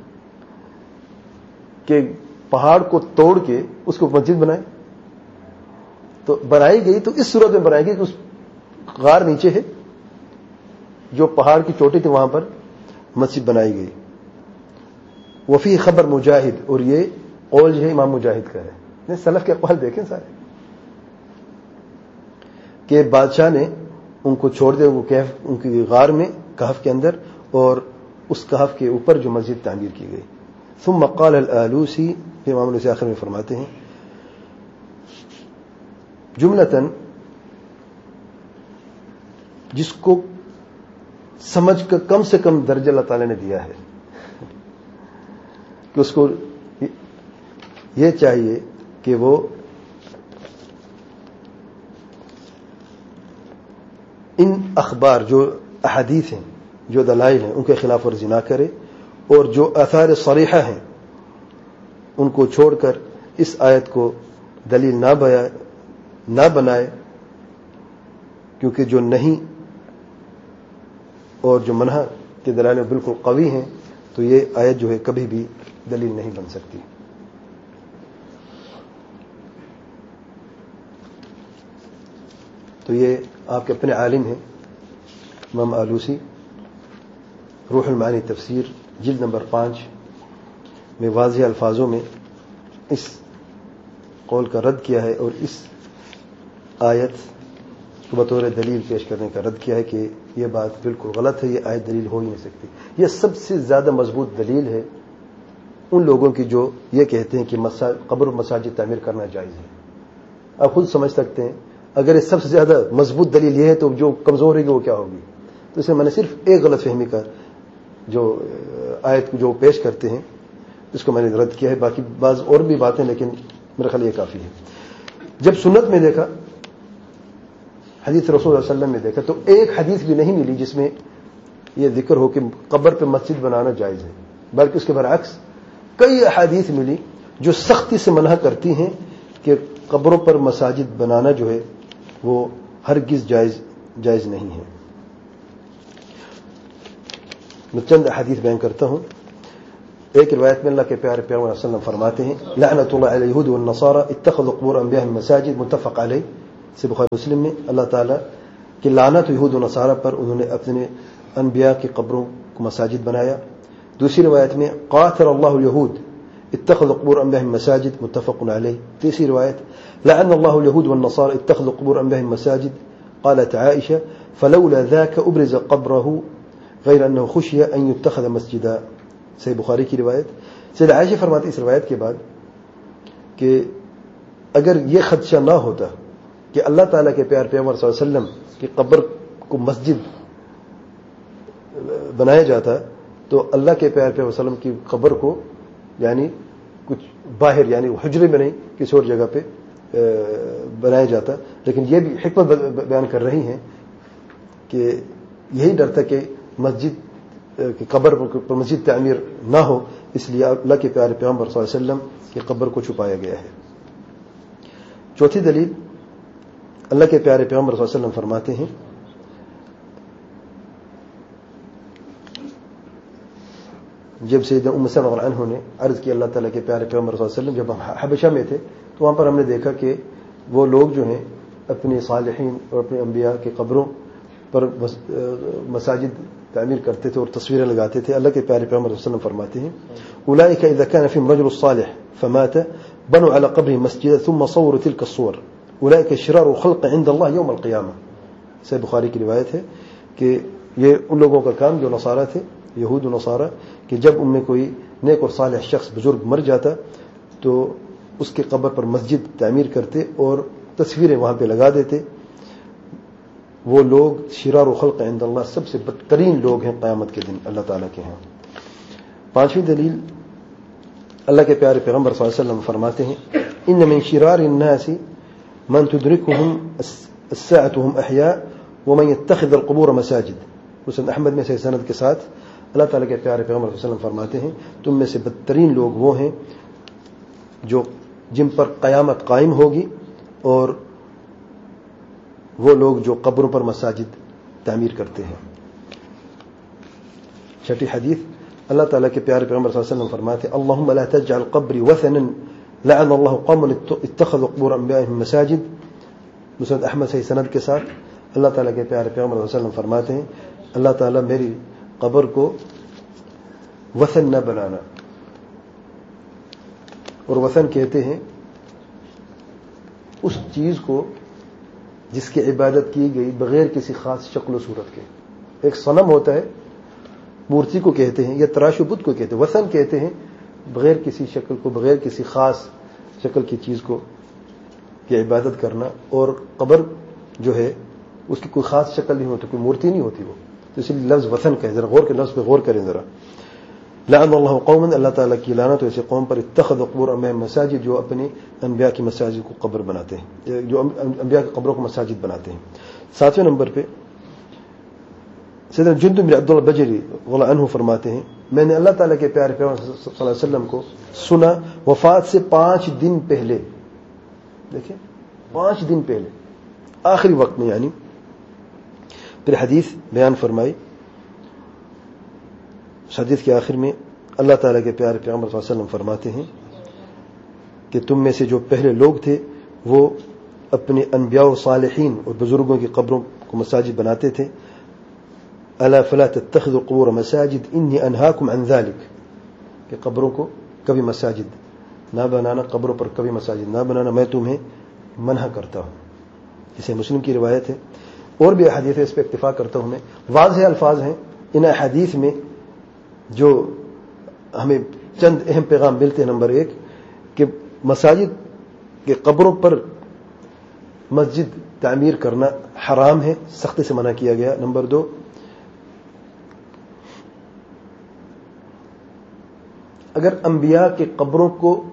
کہ پہاڑ کو توڑ کے اس کو مسجد بنائے؟ تو بنائی گئی تو اس صورت میں بنائی گئی کہ اس غار نیچے ہے، جو پہاڑ کی چوٹی تھی وہاں پر مسجد بنائی گئی. وفی خبر مجاہد، اور یہ قول جو ہے امام مجاہد کا ہے. سلف کے اقوال دیکھیں سارے، کہ بادشاہ نے ان کو چھوڑ دیا وہ کہف، ان کی غار میں کہف کے اندر، اور اس کہف کے اوپر جو مسجد تعمیر کی گئی. ثم قال الآلوسی، پھر امام آلوسی آخر میں فرماتے ہیں جملتاً، جس کو سمجھ کر کم سے کم درجہ اللہ تعالی نے دیا ہے کہ اس کو یہ چاہیے کہ وہ ان اخبار جو احادیث ہیں، جو دلائل ہیں، ان کے خلاف ورزی نہ کرے، اور جو آثار صریحہ ہیں ان کو چھوڑ کر اس آیت کو دلیل نہ بنائے، کیونکہ جو نہیں اور جو منع کے دلائل بالکل قوی ہیں، تو یہ آیت جو ہے کبھی بھی دلیل نہیں بن سکتی. تو یہ آپ کے اپنے عالم ہیں امام آلوسی، روح المعانی تفسیر جلد نمبر 5 میں واضح الفاظوں میں اس قول کا رد کیا ہے، اور اس آیت کو بطور دلیل پیش کرنے کا رد کیا ہے کہ یہ بات بالکل غلط ہے، یہ آیت دلیل ہو ہی نہیں سکتی. یہ سب سے زیادہ مضبوط دلیل ہے ان لوگوں کی جو یہ کہتے ہیں کہ قبر و مساجد تعمیر کرنا جائز ہے. آپ خود سمجھ سکتے ہیں اگر یہ سب سے زیادہ مضبوط دلیل یہ ہے تو جو کمزور ہے گی وہ کیا ہوگی. تو اس میں نے صرف ایک غلط فہمی کا جو آیت جو پیش کرتے ہیں اس کو میں نے رد کیا ہے، باقی بعض اور بھی باتیں لیکن میرا خیال یہ کافی ہے. جب سنت میں دیکھا، حدیث رسول اللہ علیہ وسلم میں دیکھا، تو ایک حدیث بھی نہیں ملی جس میں یہ ذکر ہو کہ قبر پہ مسجد بنانا جائز ہے، بلکہ اس کے برعکس کئی احادیث ملی جو سختی سے منع کرتی ہیں کہ قبروں پر مساجد بنانا جو ہے وہ ہرگز جائز نہیں ہے. میں چند احادیث بیان کرتا ہوں. ایک روایت میں اللہ کے پیارے پیغمبر صلی اللہ علیہ وسلم فرماتے ہیں لعنت اللہ علی اليہود والنصارى اتخذوا قبور انبیاء مساجد، متفق علیہ، سے بخاری مسلم میں. اللہ تعالیٰ کہ لعنت یہود و نصارہ پر، انہوں نے اپنے انبیاء کی قبروں کو مساجد بنایا. دوسری روایت میں قاتل اللہ الیہود اتخذوا قبور انبیائهم مساجد متفق علیہ. تیسری روایت لعن اللہ الیہود والنصارى اتخذوا قبور انبیائهم مساجد. قالت عائشہ فلولا ذاك ابرز قبره غیر انه خشی ان يتخذ مسجدا. صحیح بخاری کی روایت. سیدہ عائشہ فرماتی اس روایت کے بعد کہ اگر یہ خدشہ نہ ہوتا کہ اللہ تعالیٰ کے پیار پیغمبر صلی اللہ علیہ وسلم کی قبر کو مسجد بنایا جاتا تو اللہ کے پیار پیغمبر صلی اللہ علیہ وسلم کی قبر کو یعنی کچھ باہر یعنی حجرے میں نہیں کسی اور جگہ پہ بنایا جاتا. لیکن یہ بھی حکمت بیان کر رہی ہیں کہ یہی ڈر تھا کہ مسجد کی قبر پر مسجد تعمیر نہ ہو، اس لیے اللہ کے پیارے پیغمبر صلی اللہ علیہ وسلم کی قبر کو چھپایا گیا ہے. چوتھی دلیل اللہ کے پیارے پیغمبر صلی اللہ علیہ وسلم فرماتے ہیں جب سیدنا ام سلمہ رضی اللہ عنہ نے عرض کی اللہ تعالیٰ کے پیارے پیغمبر صلی اللہ علیہ وسلم جب ہم حبشہ میں تھے تو وہاں پر ہم نے دیکھا کہ وہ لوگ جو ہیں اپنے صالحین اور اپنے انبیاء کے قبروں پر مساجد تعمیر کرتے تھے اور تصویریں لگاتے تھے. اللہ کے پیارے پیغمبر صلی اللہ علیہ وسلم فرماتے ہیں اولئک اذا كان فيهم رجل صالح فمات بنوا على قبره مسجدا ثم صوروا تلك الصور اولئک شرار الخلق عند الله يوم القيامه. صحیح بخاری کی روایت ہے کہ یہ ان لوگوں کا کام جو نصارہ تھے، یہود و نصارہ، کہ جب ان میں کوئی نیک اور صالح شخص بزرگ مر جاتا تو اس کے قبر پر مسجد تعمیر کرتے اور تصویریں وہاں پہ لگا دیتے. وہ لوگ شرار و خلق عند اللہ، سب سے بدترین لوگ ہیں قیامت کے دن اللہ تعالیٰ کے ہاں. پانچویں دلیل اللہ کے پیارے پیغمبر صلی اللہ علیہ وسلم فرماتے ہیں ان من شرار الناس من تدركهم الساعة وهم احياء ومن يتخذ القبور مساجد. مسند احمد میں سے سند کے ساتھ اللہ تعالیٰ کے پیارے پیغمبر صلی اللہ علیہ وسلم فرماتے ہیں تم میں سے بدترین لوگ وہ ہیں جو جن پر قیامت قائم ہوگی اور وہ لوگ جو قبروں پر مساجد تعمیر کرتے ہیں. چھٹی حدیث اللہ تعالیٰ کے پیارے پیغمبر صلی اللہ علیہ وسلم فرماتے ہیں اللهم لا تجعل قبري وثنا لعن الله قوما اتخذوا قبور انبیائهم مساجد. مسند احمد صحیح سند کے ساتھ اللہ تعالیٰ کے پیارے پیغمبر صلی اللہ علیہ وسلم فرماتے ہیں اللہ تعالیٰ میری قبر کو وثن نہ بنانا. اور وثن کہتے ہیں اس چیز کو جس کی عبادت کی گئی بغیر کسی خاص شکل و صورت کے. ایک صنم ہوتا ہے، مورتی کو کہتے ہیں یا تراش و بت کو کہتے ہیں. وثن کہتے ہیں بغیر کسی شکل کو، بغیر کسی خاص شکل کی چیز کو کی عبادت کرنا. اور قبر جو ہے اس کی کوئی خاص شکل نہیں ہوتی، کوئی مورتی نہیں ہوتی وہ، تو اس لیے لفظ وثن کا ہے. ذرا غور کریں، لفظ پہ غور کریں ذرا. لعن اللہ قوما، اللہ تعالیٰ کی لعنت ایسے قوم پر اتخذوا قبور انبیائهم مساجد، جو اپنے انبیاء کی مساجد کو قبر بناتے ہیں، جو انبیاء کی قبروں کو مساجد بناتے ہیں. ساتویں نمبر پہ سیدنا جندب بن عبد اللہ بجلی رضی اللہ عنہ فرماتے ہیں میں نے اللہ تعالیٰ کے پیارے پیغمبر صلی اللہ علیہ وسلم کو سنا وفات سے 5 دن پہلے، دیکھیں 5 دن پہلے آخری وقت میں یعنی. پھر حدیث بیان فرمائی. حدیث کے آخر میں اللہ تعالیٰ کے پیارے پیغمبر صلی اللہ علیہ وسلم فرماتے ہیں کہ تم میں سے جو پہلے لوگ تھے وہ اپنے انبیاء و صالحین اور بزرگوں کی قبروں کو مساجد بناتے تھے. الا فلا تتخذوا قبور مساجد انی انہاکم عن ذلک، کہ قبروں کو کبھی مساجد نہ بنانا، قبروں پر کبھی مساجد نہ بنانا میں تمہیں منع کرتا ہوں. اسے مسلم کی روایت ہے. اور بھی احادیث ہے، اس پہ اکتفا کرتا ہوں میں. واضح الفاظ ہیں ان احادیث میں جو ہمیں چند اہم پیغام ملتے ہیں. نمبر 1 کہ مساجد کے قبروں پر مسجد تعمیر کرنا حرام ہے، سختی سے منع کیا گیا. نمبر 2 اگر انبیاء کی قبروں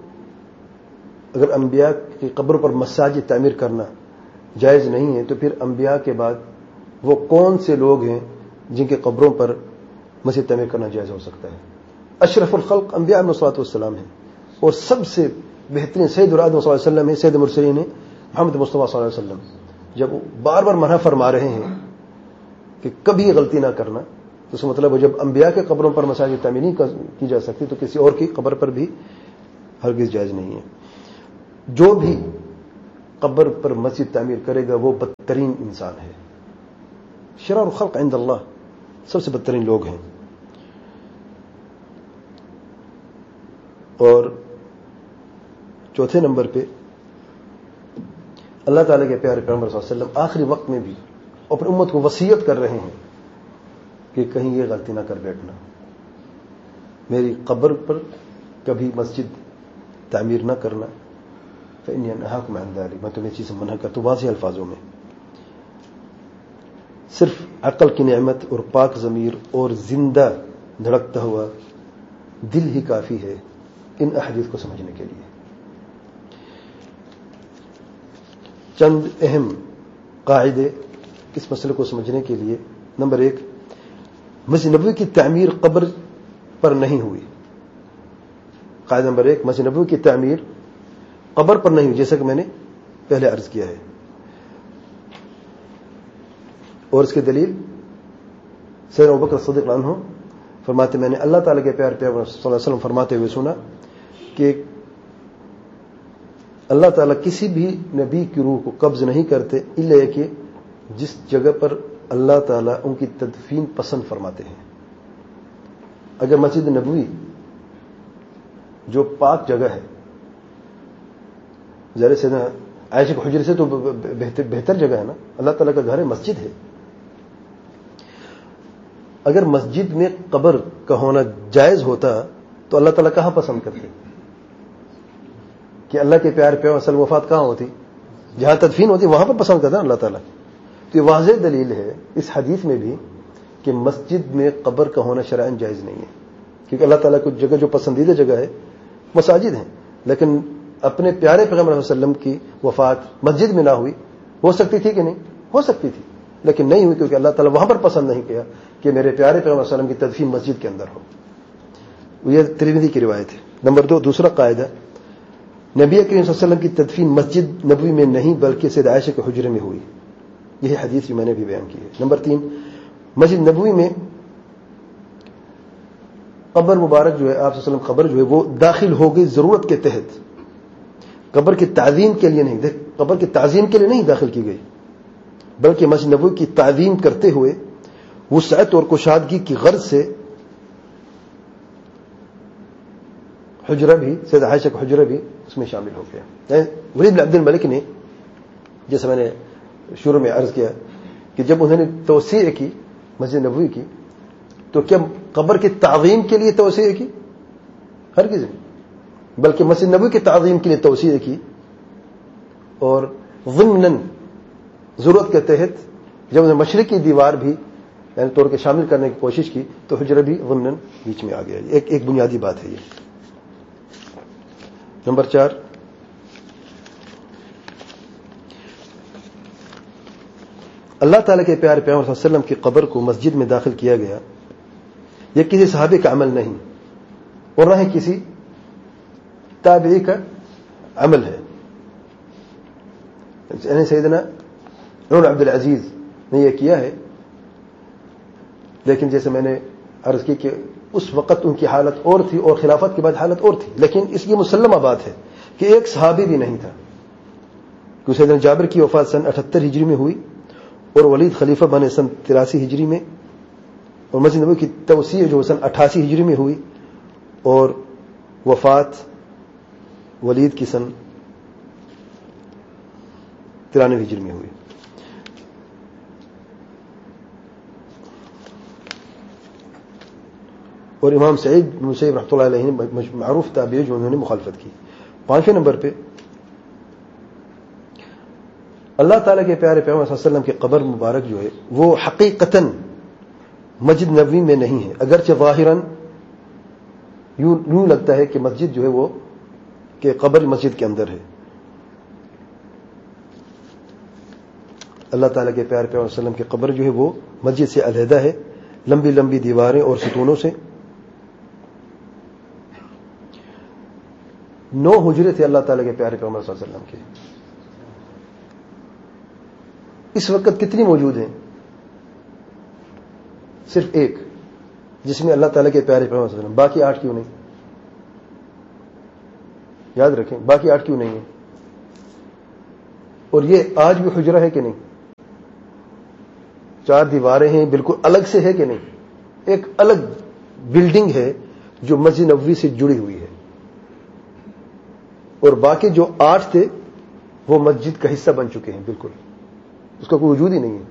پر مساجد تعمیر کرنا جائز نہیں ہے تو پھر انبیاء کے بعد وہ کون سے لوگ ہیں جن کے قبروں پر مسجد تعمیر کرنا جائز ہو سکتا ہے؟ اشرف الخلق انبیاء علیہ الصلوۃ والسلام ہیں، اور سب سے بہترین سید العالم صلی اللہ علیہ وسلم ہے، سید المرسلین محمد مصطفیٰ صلی اللہ علیہ وسلم. جب وہ بار بار منع فرما رہے ہیں کہ کبھی غلطی نہ کرنا، تو اس کا مطلب ہے جب انبیاء کے قبروں پر مساجد تعمیر نہیں کی جا سکتی تو کسی اور کی قبر پر بھی ہرگز جائز نہیں ہے. جو بھی قبر پر مسجد تعمیر کرے گا وہ بدترین انسان ہے. شرار الخلق عند اللہ، سب سے بدترین لوگ ہیں. اور چوتھے نمبر پہ اللہ تعالیٰ کے پیارے پیغمبر صلی اللہ علیہ وسلم آخری وقت میں بھی اپنی امت کو وصیت کر رہے ہیں کہ کہیں یہ غلطی نہ کر بیٹھنا، میری قبر پر کبھی مسجد تعمیر نہ کرنا. فإني أنهاكم عن ذلك، میں تمہیں چیز سے منع کرتا ہوں. واضح الفاظوں میں صرف عقل کی نعمت اور پاک ضمیر اور زندہ دھڑکتا ہوا دل ہی کافی ہے ان احادیث کو سمجھنے کے لیے. چند اہم قاعدے اس مسئلے کو سمجھنے کے لیے. نمبر 1، مسجد نبوی کی تعمیر قبر پر نہیں ہوئی. قاعدہ نمبر 1، مسجد نبوی کی تعمیر قبر پر نہیں ہوئی، جیسا کہ میں نے پہلے عرض کیا ہے. اور اس کی دلیل سیدنا ابوبکر صدیق عنہ فرماتے، میں نے اللہ تعالیٰ کے پیارے پیغمبر صلی اللہ علیہ وسلم فرماتے ہوئے سنا کہ اللہ تعالیٰ کسی بھی نبی کی روح کو قبض نہیں کرتے الا کہ جس جگہ پر اللہ تعالیٰ ان کی تدفین پسند فرماتے ہیں. اگر مسجد نبوی جو پاک جگہ ہے، ظاہر سے نا عائشہ کے حجرے سے تو بہتر جگہ ہے نا، اللہ تعالیٰ کا گھر ہے، مسجد ہے. اگر مسجد میں قبر کا ہونا جائز ہوتا تو اللہ تعالیٰ کہاں پسند کرتے کہ اللہ کے پیارے پیغمبر صلی اللہ علیہ وسلم وفات کہاں ہوتی؟ جہاں تدفین ہوتی وہاں پر پسند کرتا اللہ تعالیٰ. تو یہ واضح دلیل ہے اس حدیث میں بھی کہ مسجد میں قبر کا ہونا شرعاً جائز نہیں ہے، کیونکہ اللہ تعالیٰ کو جگہ جو پسندیدہ جگہ ہے مساجد ہیں. لیکن اپنے پیارے پیغمبر صلی اللہ علیہ وسلم کی وفات مسجد میں نہ ہوئی، ہو سکتی تھی کہ نہیں؟ ہو سکتی تھی، لیکن نہیں ہوئی، کیونکہ اللہ تعالیٰ وہاں پر پسند نہیں کیا کہ میرے پیارے پیغمبر صلی اللہ علیہ وسلم کی تدفین مسجد کے اندر ہو. یہ ترمذی کی روایت ہے. نمبر 2، دوسرا قاعدہ، نبی کریم صلی اللہ علیہ وسلم کی تدفین مسجد نبوی میں نہیں بلکہ سیدہ عائشہ کے حجرے میں ہوئی. یہی حدیث میں نے بھی بیان کی ہے. نمبر 3، مسجد نبوی میں قبر مبارک جو ہے، آپ صلی اللہ علیہ وسلم قبر جو ہے وہ داخل ہو گئی ضرورت کے تحت، قبر کی تعظیم کے لیے نہیں. قبر کی تعظیم کے لیے نہیں داخل کی گئی، بلکہ مسجد نبوی کی تعظیم کرتے ہوئے وسعت اور کشادگی کی غرض سے حجرہ بھی، سیدہ عائشہ کا حجرہ بھی اس میں شامل ہو گیا. ولید بن عبد الملک نے، جیسے میں نے شروع میں عرض کیا کہ جب انہوں نے توسیع کی مسجد نبوی کی تو کیا قبر کی تعظیم کے لیے توسیع کی؟ ہرگز نہیں، بلکہ مسجد نبوی کی تعظیم کے لیے توسیع کی. اور ضمناً ضرورت کے تحت جب انہوں نے مشرقی دیوار بھی یعنی توڑ کے شامل کرنے کی کوشش کی تو حجرہ بھی ضمناً بیچ میں آ گیا. ایک بنیادی بات ہے یہ. نمبر 4، اللہ تعالیٰ کے پیارے پیغمبر صلی اللہ علیہ وسلم کی قبر کو مسجد میں داخل کیا گیا، یہ کسی صحابی کا عمل نہیں اور نہ ہی کسی تابعی کا عمل ہے. یعنی سیدنا عمر بن عبد العزیز نے یہ کیا ہے، لیکن جیسے میں نے عرض کی کہ اس وقت ان کی حالت اور تھی اور خلافت کے بعد حالت اور تھی. لیکن اس یہ مسلمہ بات ہے کہ ایک صحابی بھی نہیں تھا. کیونکہ سیدنا جابر کی وفات سن 78 ہجری میں ہوئی اور ولید خلیفہ بنے سن 83 ہجری میں، اور مسجد نبوی کی توسیع جو سن 88 ہجری میں ہوئی اور وفات ولید کی سن 93 ہجری میں ہوئی. اور امام سعید بن مسیب رحمۃ اللہ علیہ نے معروف تابعی جو انہوں نے مخالفت کی. 5ویں نمبر پہ اللہ تعالیٰ کے پیارے پیغمبر صلی اللہ علیہ وسلم کی قبر مبارک جو ہے وہ حقیقتاً مسجد نبوی میں نہیں ہے، اگرچہ ظاہراً یوں لگتا ہے کہ مسجد جو ہے وہ کہ قبر مسجد کے اندر ہے. اللہ تعالیٰ کے پیارے پیغمبر صلی اللہ علیہ وسلم کی قبر جو ہے وہ مسجد سے علیحدہ ہے، لمبی لمبی دیواریں اور ستونوں سے. 9 حجرے تھے اللہ تعالیٰ کے پیارے پیغمبر صلی اللہ علیہ وسلم کے. اس وقت کتنی موجود ہیں؟ صرف ایک، جس میں اللہ تعالیٰ کے پیارے پیغمبر صلی اللہ علیہ وسلم. باقی 8 کیوں نہیں؟ یاد رکھیں، باقی 8 کیوں نہیں ہیں؟ اور یہ آج بھی حجرہ ہے کہ نہیں؟ 4 دیواریں ہیں بالکل الگ سے ہے کہ نہیں؟ ایک الگ بلڈنگ ہے جو مسجد نبوی سے جڑی ہوئی ہے، اور باقی جو 8 تھے وہ مسجد کا حصہ بن چکے ہیں، بالکل اس کا کوئی وجود ہی نہیں ہے۔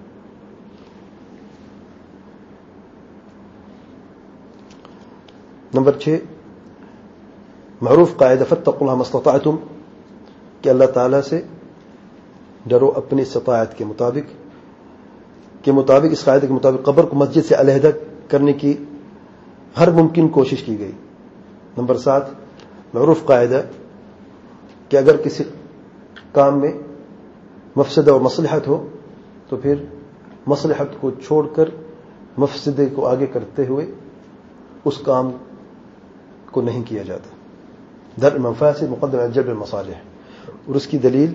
نمبر 6 معروف قاعدہ فاتقوا اللہ ما استطعتم، کہ اللہ تعالیٰ سے ڈرو اپنی استطاعت کے مطابق۔ اس قاعدے کے مطابق قبر کو مسجد سے علیحدہ کرنے کی ہر ممکن کوشش کی گئی۔ نمبر 7 معروف قاعدہ کہ اگر کسی کام میں مفسدہ اور مصلحت ہو تو پھر مصلحت کو چھوڑ کر مفسدے کو آگے کرتے ہوئے اس کام کو نہیں کیا جاتا۔ درء المفاسد مقدم علی جلب المصالح۔ اور اس کی دلیل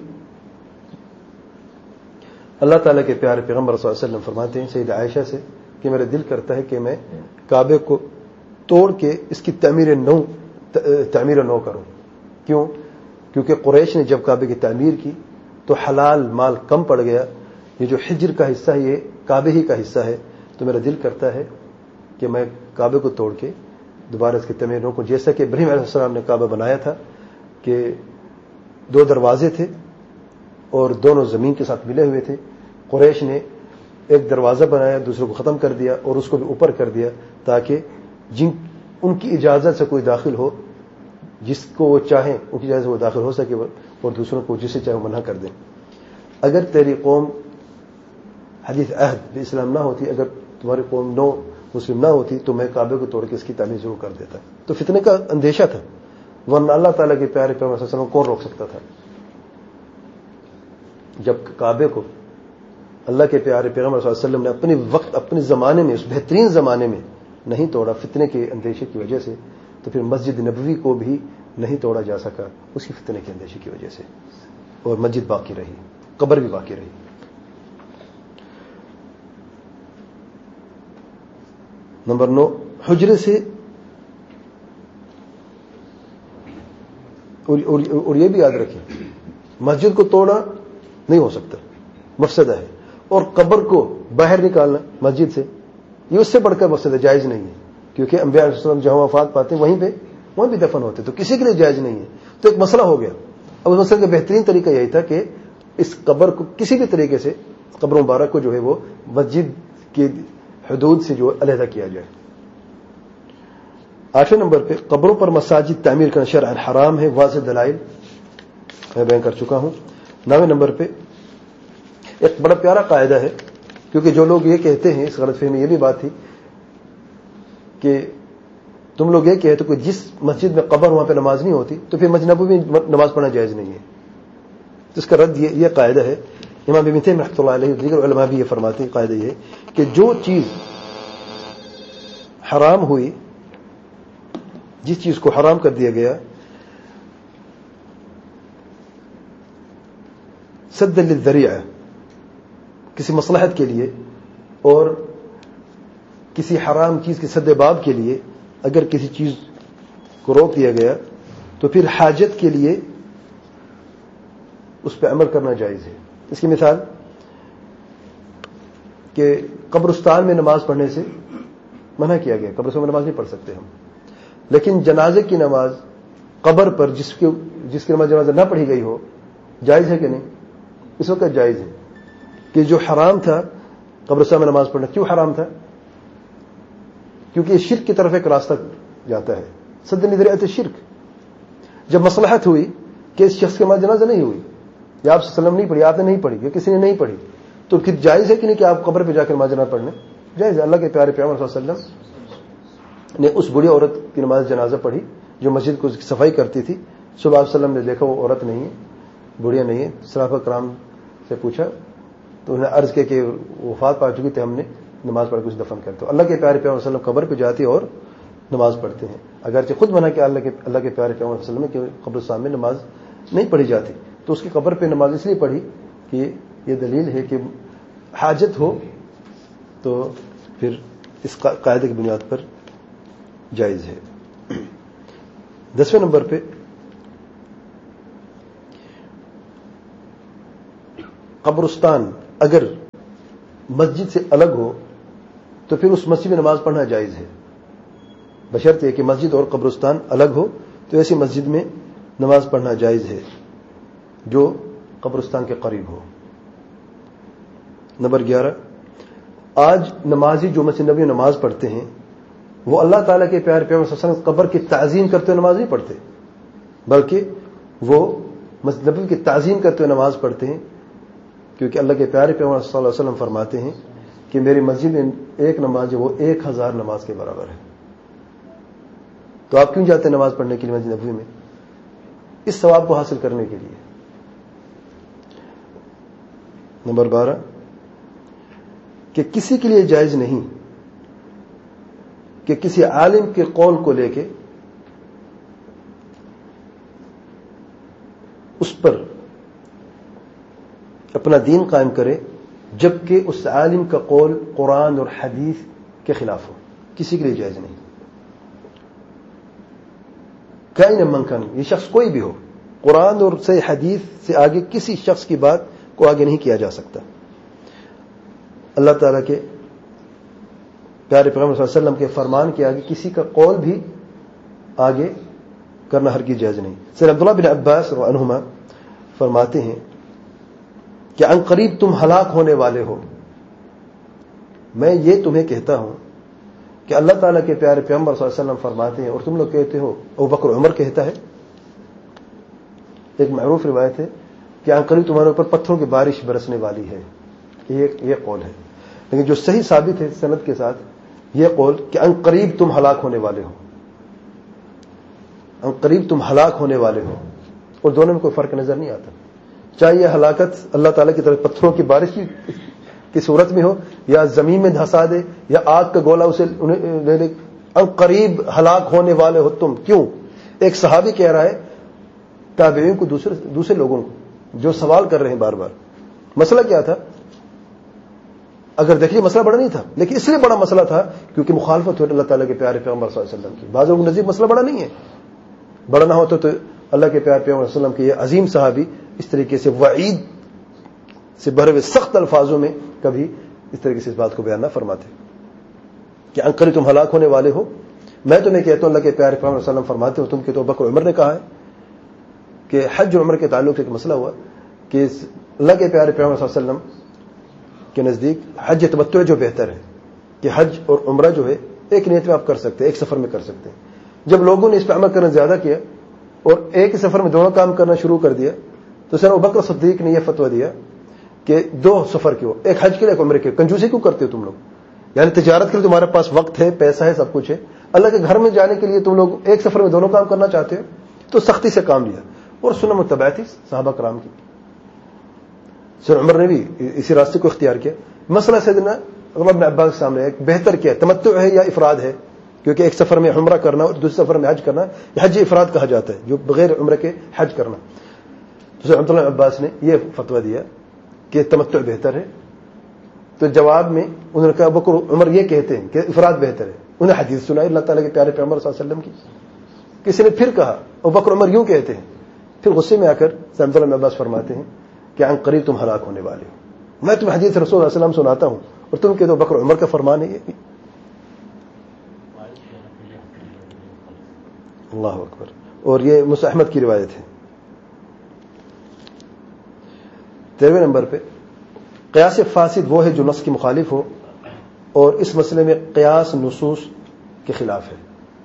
اللہ تعالیٰ کے پیارے پیغمبر صلی اللہ علیہ وسلم فرماتے ہیں سیدہ عائشہ سے کہ میرا دل کرتا ہے کہ میں کعبے کو توڑ کے اس کی تعمیر نو کروں۔ کیوں؟ کیونکہ قریش نے جب کعبے کی تعمیر کی تو حلال مال کم پڑ گیا، یہ جو حجر کا حصہ ہے یہ کعبے ہی کا حصہ ہے، تو میرا دل کرتا ہے کہ میں کعبے کو توڑ کے دوبارہ اس کی تعمیر نو کو، جیسا کہ ابراہیم علیہ السلام نے کعبہ بنایا تھا کہ 2 دروازے تھے اور دونوں زمین کے ساتھ ملے ہوئے تھے۔ قریش نے ایک دروازہ بنایا، دوسرے کو ختم کر دیا اور اس کو بھی اوپر کر دیا تاکہ ان کی اجازت سے کوئی داخل ہو، جس کو وہ چاہیں ان کی اجازت سے وہ داخل ہو سکے، اور دوسروں کو جسے چاہے وہ منع کر دیں۔ اگر تیری قوم حدیث عہد اسلام نہ ہوتی، اگر تمہاری قوم نو مسلم نہ ہوتی تو میں کعبے کو توڑ کے اس کی تعمیر ضرور کر دیتا۔ تو فتنے کا اندیشہ تھا، ورنہ اللہ تعالیٰ کے پیارے پیغمبر صلی اللہ علیہ وسلم کون روک سکتا تھا؟ جب کعبے کو اللہ کے پیارے پیغمبر صلی اللہ علیہ وسلم نے اپنے وقت اپنے زمانے میں، اس بہترین زمانے میں نہیں توڑا فتنے کے اندیشے کی وجہ سے، تو پھر مسجد نبوی کو بھی نہیں توڑا جا سکا اسی فتنے کے اندیشے کی وجہ سے، اور مسجد باقی رہی، قبر بھی باقی رہی۔ نمبر 9 حجرے سے اور یہ بھی یاد رکھیں مسجد کو توڑنا نہیں ہو سکتا، مفسدہ ہے، اور قبر کو باہر نکالنا مسجد سے یہ اس سے بڑھ کر مفسدہ، جائز نہیں ہے، کیونکہ انبیاء علیہ السلام جہاں وفات پاتے ہیں وہیں بھی دفن ہوتے، تو کسی کے لیے جائز نہیں ہے۔ تو ایک مسئلہ ہو گیا، اب اس مسئلے کا بہترین طریقہ یہی تھا کہ اس قبر کو کسی بھی طریقے سے، قبر مبارک کو جو ہے وہ مسجد کی حدود سے جو علیحدہ کیا جائے۔ 8 نمبر پہ قبروں پر مساجد تعمیر کرنا شرعاً حرام ہے، واضح دلائل میں بیان کر چکا ہوں۔ 9 نمبر پہ ایک بڑا پیارا قاعدہ ہے، کیونکہ جو لوگ یہ کہتے ہیں، اس غلط فہمی یہ بھی بات تھی کہ تم لوگ یہ کہتے کہ جس مسجد میں قبر وہاں پہ نماز نہیں ہوتی تو پھر مسجد نبوی میں نماز پڑھنا جائز نہیں ہے۔ تو اس کا رد یہ قاعدہ ہے، امام ابن تیمیہ رحمۃ اللہ علیہ دیگر علماء بھی یہ فرماتے ہیں، قاعدہ یہ کہ جو چیز حرام ہوئی، جس چیز کو حرام کر دیا گیا سد للذریعہ، کسی مصلحت کے لیے اور کسی حرام چیز کے سد باب کے لیے، اگر کسی چیز کو روک دیا گیا تو پھر حاجت کے لیے اس پہ عمل کرنا جائز ہے۔ اس کی مثال کہ قبرستان میں نماز پڑھنے سے منع کیا گیا، قبرستان میں نماز نہیں پڑھ سکتے ہم، لیکن جنازے کی نماز قبر پر جس کی نماز جنازہ نہ پڑھی گئی ہو جائز ہے کہ نہیں؟ اس وقت جائز ہے کہ جو حرام تھا قبرستان میں نماز پڑھنا، کیوں حرام تھا؟ کیونکہ یہ شرک کی طرف ایک راستہ جاتا ہے، سد ذریعہ شرک۔ جب مصلحت ہوئی کہ اس شخص کی نماز جنازہ نہیں ہوئی، یا آپ صلی اللہ علیہ وسلم نہیں پڑھی، آپ نے نہیں پڑھی، یا کسی نے نہیں پڑھی، تو پھر جائز ہے کہ نہیں کہ آپ قبر پہ جا کر نماز جنازہ پڑھنے؟ جائز ہے۔ اللہ کے پیارے پیغمبر صلی اللہ علیہ وسلم نے اس بڑی عورت کی نماز جنازہ پڑھی جو مسجد کو صفائی کرتی تھی۔ صبح آپ صلی اللہ علیہ وسلم نے دیکھا وہ عورت نہیں ہے، بڑھیا نہیں ہے، صحابہ کرام سے پوچھا تو انہوں نے عرض کیا کہ وفات پا چکی تھی، ہم نے نماز پڑھ کے اسے دفن کر۔ تو اللہ کے پیارے پیغمبر صلی اللہ علیہ وسلم قبر پہ جاتے اور نماز پڑھتے ہیں، اگرچہ خود منع کیا اللہ کے پیارے پیغمبر صلی اللہ علیہ وسلم کہ قبرستان میں نماز نہیں پڑھی جاتی، تو اس کی قبر پہ نماز اس لیے پڑھی کہ یہ دلیل ہے کہ حاجت ہو تو پھر اس قاعدے کی بنیاد پر جائز ہے۔ 10ویں نمبر پہ قبرستان اگر مسجد سے الگ ہو تو پھر اس مسجد میں نماز پڑھنا جائز ہے، بشرط کہ مسجد اور قبرستان الگ ہو تو ایسی مسجد میں نماز پڑھنا جائز ہے جو قبرستان کے قریب ہو۔ نمبر 11، آج نمازی جو مسجد نبوی میں نماز پڑھتے ہیں وہ اللہ تعالیٰ کے پیارے پیغمبر صلی اللہ علیہ وسلم قبر کی تعظیم کرتے ہوئے نماز نہیں پڑھتے، بلکہ وہ مسجد نبوی کی تعظیم کرتے ہوئے نماز پڑھتے ہیں، کیونکہ اللہ کے پیارے پیغمبر صلی اللہ علیہ وسلم فرماتے ہیں کہ میری مسجد میں ایک نماز ہے وہ 1000 نماز کے برابر ہے۔ تو آپ کیوں جاتے ہیں نماز پڑھنے کے لیے مسجد نبوی میں؟ اس ثواب کو حاصل کرنے کے لیے۔ نمبر 12، کہ کسی کے لیے جائز نہیں کہ کسی عالم کے قول کو لے کے اس پر اپنا دین قائم کرے جبکہ اس عالم کا قول قرآن اور حدیث کے خلاف ہو، کسی کے لیے جائز نہیں۔ کائن من کان، یہ شخص کوئی بھی ہو، قرآن اور صحیح حدیث سے آگے کسی شخص کی بات کو آگے نہیں کیا جا سکتا۔ اللہ تعالیٰ کے پیارے پیغمبر صلی اللہ علیہ وسلم کے فرمان کے آگے کسی کا قول بھی آگے کرنا ہرگز جائز نہیں۔ سیدنا عبداللہ بن عباس رضی اللہ عنہما فرماتے ہیں کہ ان قریب تم ہلاک ہونے والے ہو، میں یہ تمہیں کہتا ہوں کہ اللہ تعالیٰ کے پیارے پیغمبر صلی اللہ علیہ وسلم فرماتے ہیں اور تم لوگ کہتے ہو، ابو بکر عمر کہتا ہے، ایک معروف روایت ہے کہ ان قریب تمہارے اوپر پتھروں کی بارش برسنے والی ہے، یہ قول ہے، لیکن جو صحیح ثابت ہے سند کے ساتھ یہ قول کہ ان قریب تم ہلاک ہونے والے ہو، ان قریب تم ہلاک ہونے والے ہو، اور دونوں میں کوئی فرق نظر نہیں آتا، چاہے یہ ہلاکت اللہ تعالیٰ کی طرف پتھروں کی بارش کی صورت میں ہو یا زمین میں دھسا دے یا آگ کا گولا اسے لے لے، ان قریب ہلاک ہونے والے ہو تم۔ کیوں؟ ایک صحابی کہہ رہا ہے تابعین کو، دوسرے لوگوں کو جو سوال کر رہے ہیں بار بار، مسئلہ کیا تھا؟ اگر دیکھیے مسئلہ بڑا نہیں تھا، لیکن اس لیے بڑا مسئلہ تھا کیونکہ مخالفت ہو اللہ تعالیٰ کے پیارے پیغمبر صلی اللہ علیہ وسلم کی۔ بعض لوگوں کے نزدیک مسئلہ بڑا نہیں ہے، بڑا نہ ہوتا تو اللہ کے پیارے پیغمبر صلی اللہ علیہ وسلم کے یہ عظیم صحابی اس طریقے سے وعید سے بھرے ہوئے سخت الفاظوں میں کبھی اس طریقے سے اس بات کو بیان نہ فرماتے کہ ان قریب تم ہلاک ہونے والے ہو۔ میں تمہیں کہتا ہوں اللہ کے پیارے پیغمبر صلی اللہ علیہ وسلم فرماتے ہو، تم کہ تو بکر عمر نے کہا ہے کہ حج اور عمر کے تعلق سے ایک مسئلہ ہوا کہ اللہ کے پیارے پیغمبر صلی اللہ علیہ وسلم کے نزدیک حج تمتع جو بہتر ہے کہ حج اور عمرہ جو ہے ایک نیت میں آپ کر سکتے ہیں، ایک سفر میں کر سکتے ہیں۔ جب لوگوں نے اس پہ عمل کرنا زیادہ کیا اور ایک سفر میں دونوں کام کرنا شروع کر دیا تو سر ابوبکر صدیق نے یہ فتویٰ دیا کہ 2 سفر کیوں، ایک حج کے لیے ایک عمرے کے۔ کنجوسی کیوں کرتے ہو تم لوگ؟ یعنی تجارت کے لیے تمہارے پاس وقت ہے، پیسہ ہے، سب کچھ ہے، اللہ کے گھر میں جانے کے لیے تم لوگ ایک سفر میں دونوں کام کرنا چاہتے ہو، تو سختی سے کام لیا اور سنت متبع تھی صحابہ کرام کی۔ سر عمر نے بھی اسی راستے کو اختیار کیا۔ مسئلہ سیدنا عبداللہ بن عباس کے سامنے ایک بہتر کیا، تمتع ہے یا افراد ہے؟ کیونکہ ایک سفر میں عمرہ کرنا اور دوسرے سفر میں حج کرنا یہ حج افراد کہا جاتا ہے، جو بغیر عمرے کے حج کرنا۔ تو سر عبداللہ بن عباس نے یہ فتویٰ دیا کہ تمتع بہتر ہے۔ تو جواب میں انہوں نے کہا بکر عمر یہ کہتے ہیں کہ افراد بہتر ہے، انہیں حدیث سنائی اللہ تعالیٰ کے پیارے پیغمبر صلی اللہ علیہ وسلم کی۔ کسی نے پھر کہا بکر عمر یوں کہتے ہیں، پھر غصے میں آ کر سر عبداللہ بن عباس فرماتے ہیں کہ ان قریب تم ہلاک ہونے والے ہو، میں تمہیں حدیث رسول صلی اللہ علیہ وسلم سناتا ہوں اور تم کہتے ہو بکر عمر کا فرمان ہے یہ۔ اللہ اکبر۔ اور یہ موسیٰ احمد کی روایت ہے۔ 13ویں نمبر پہ قیاس فاسد وہ ہے جو نص کی مخالف ہو اور اس مسئلے میں قیاس نصوص کے خلاف ہے،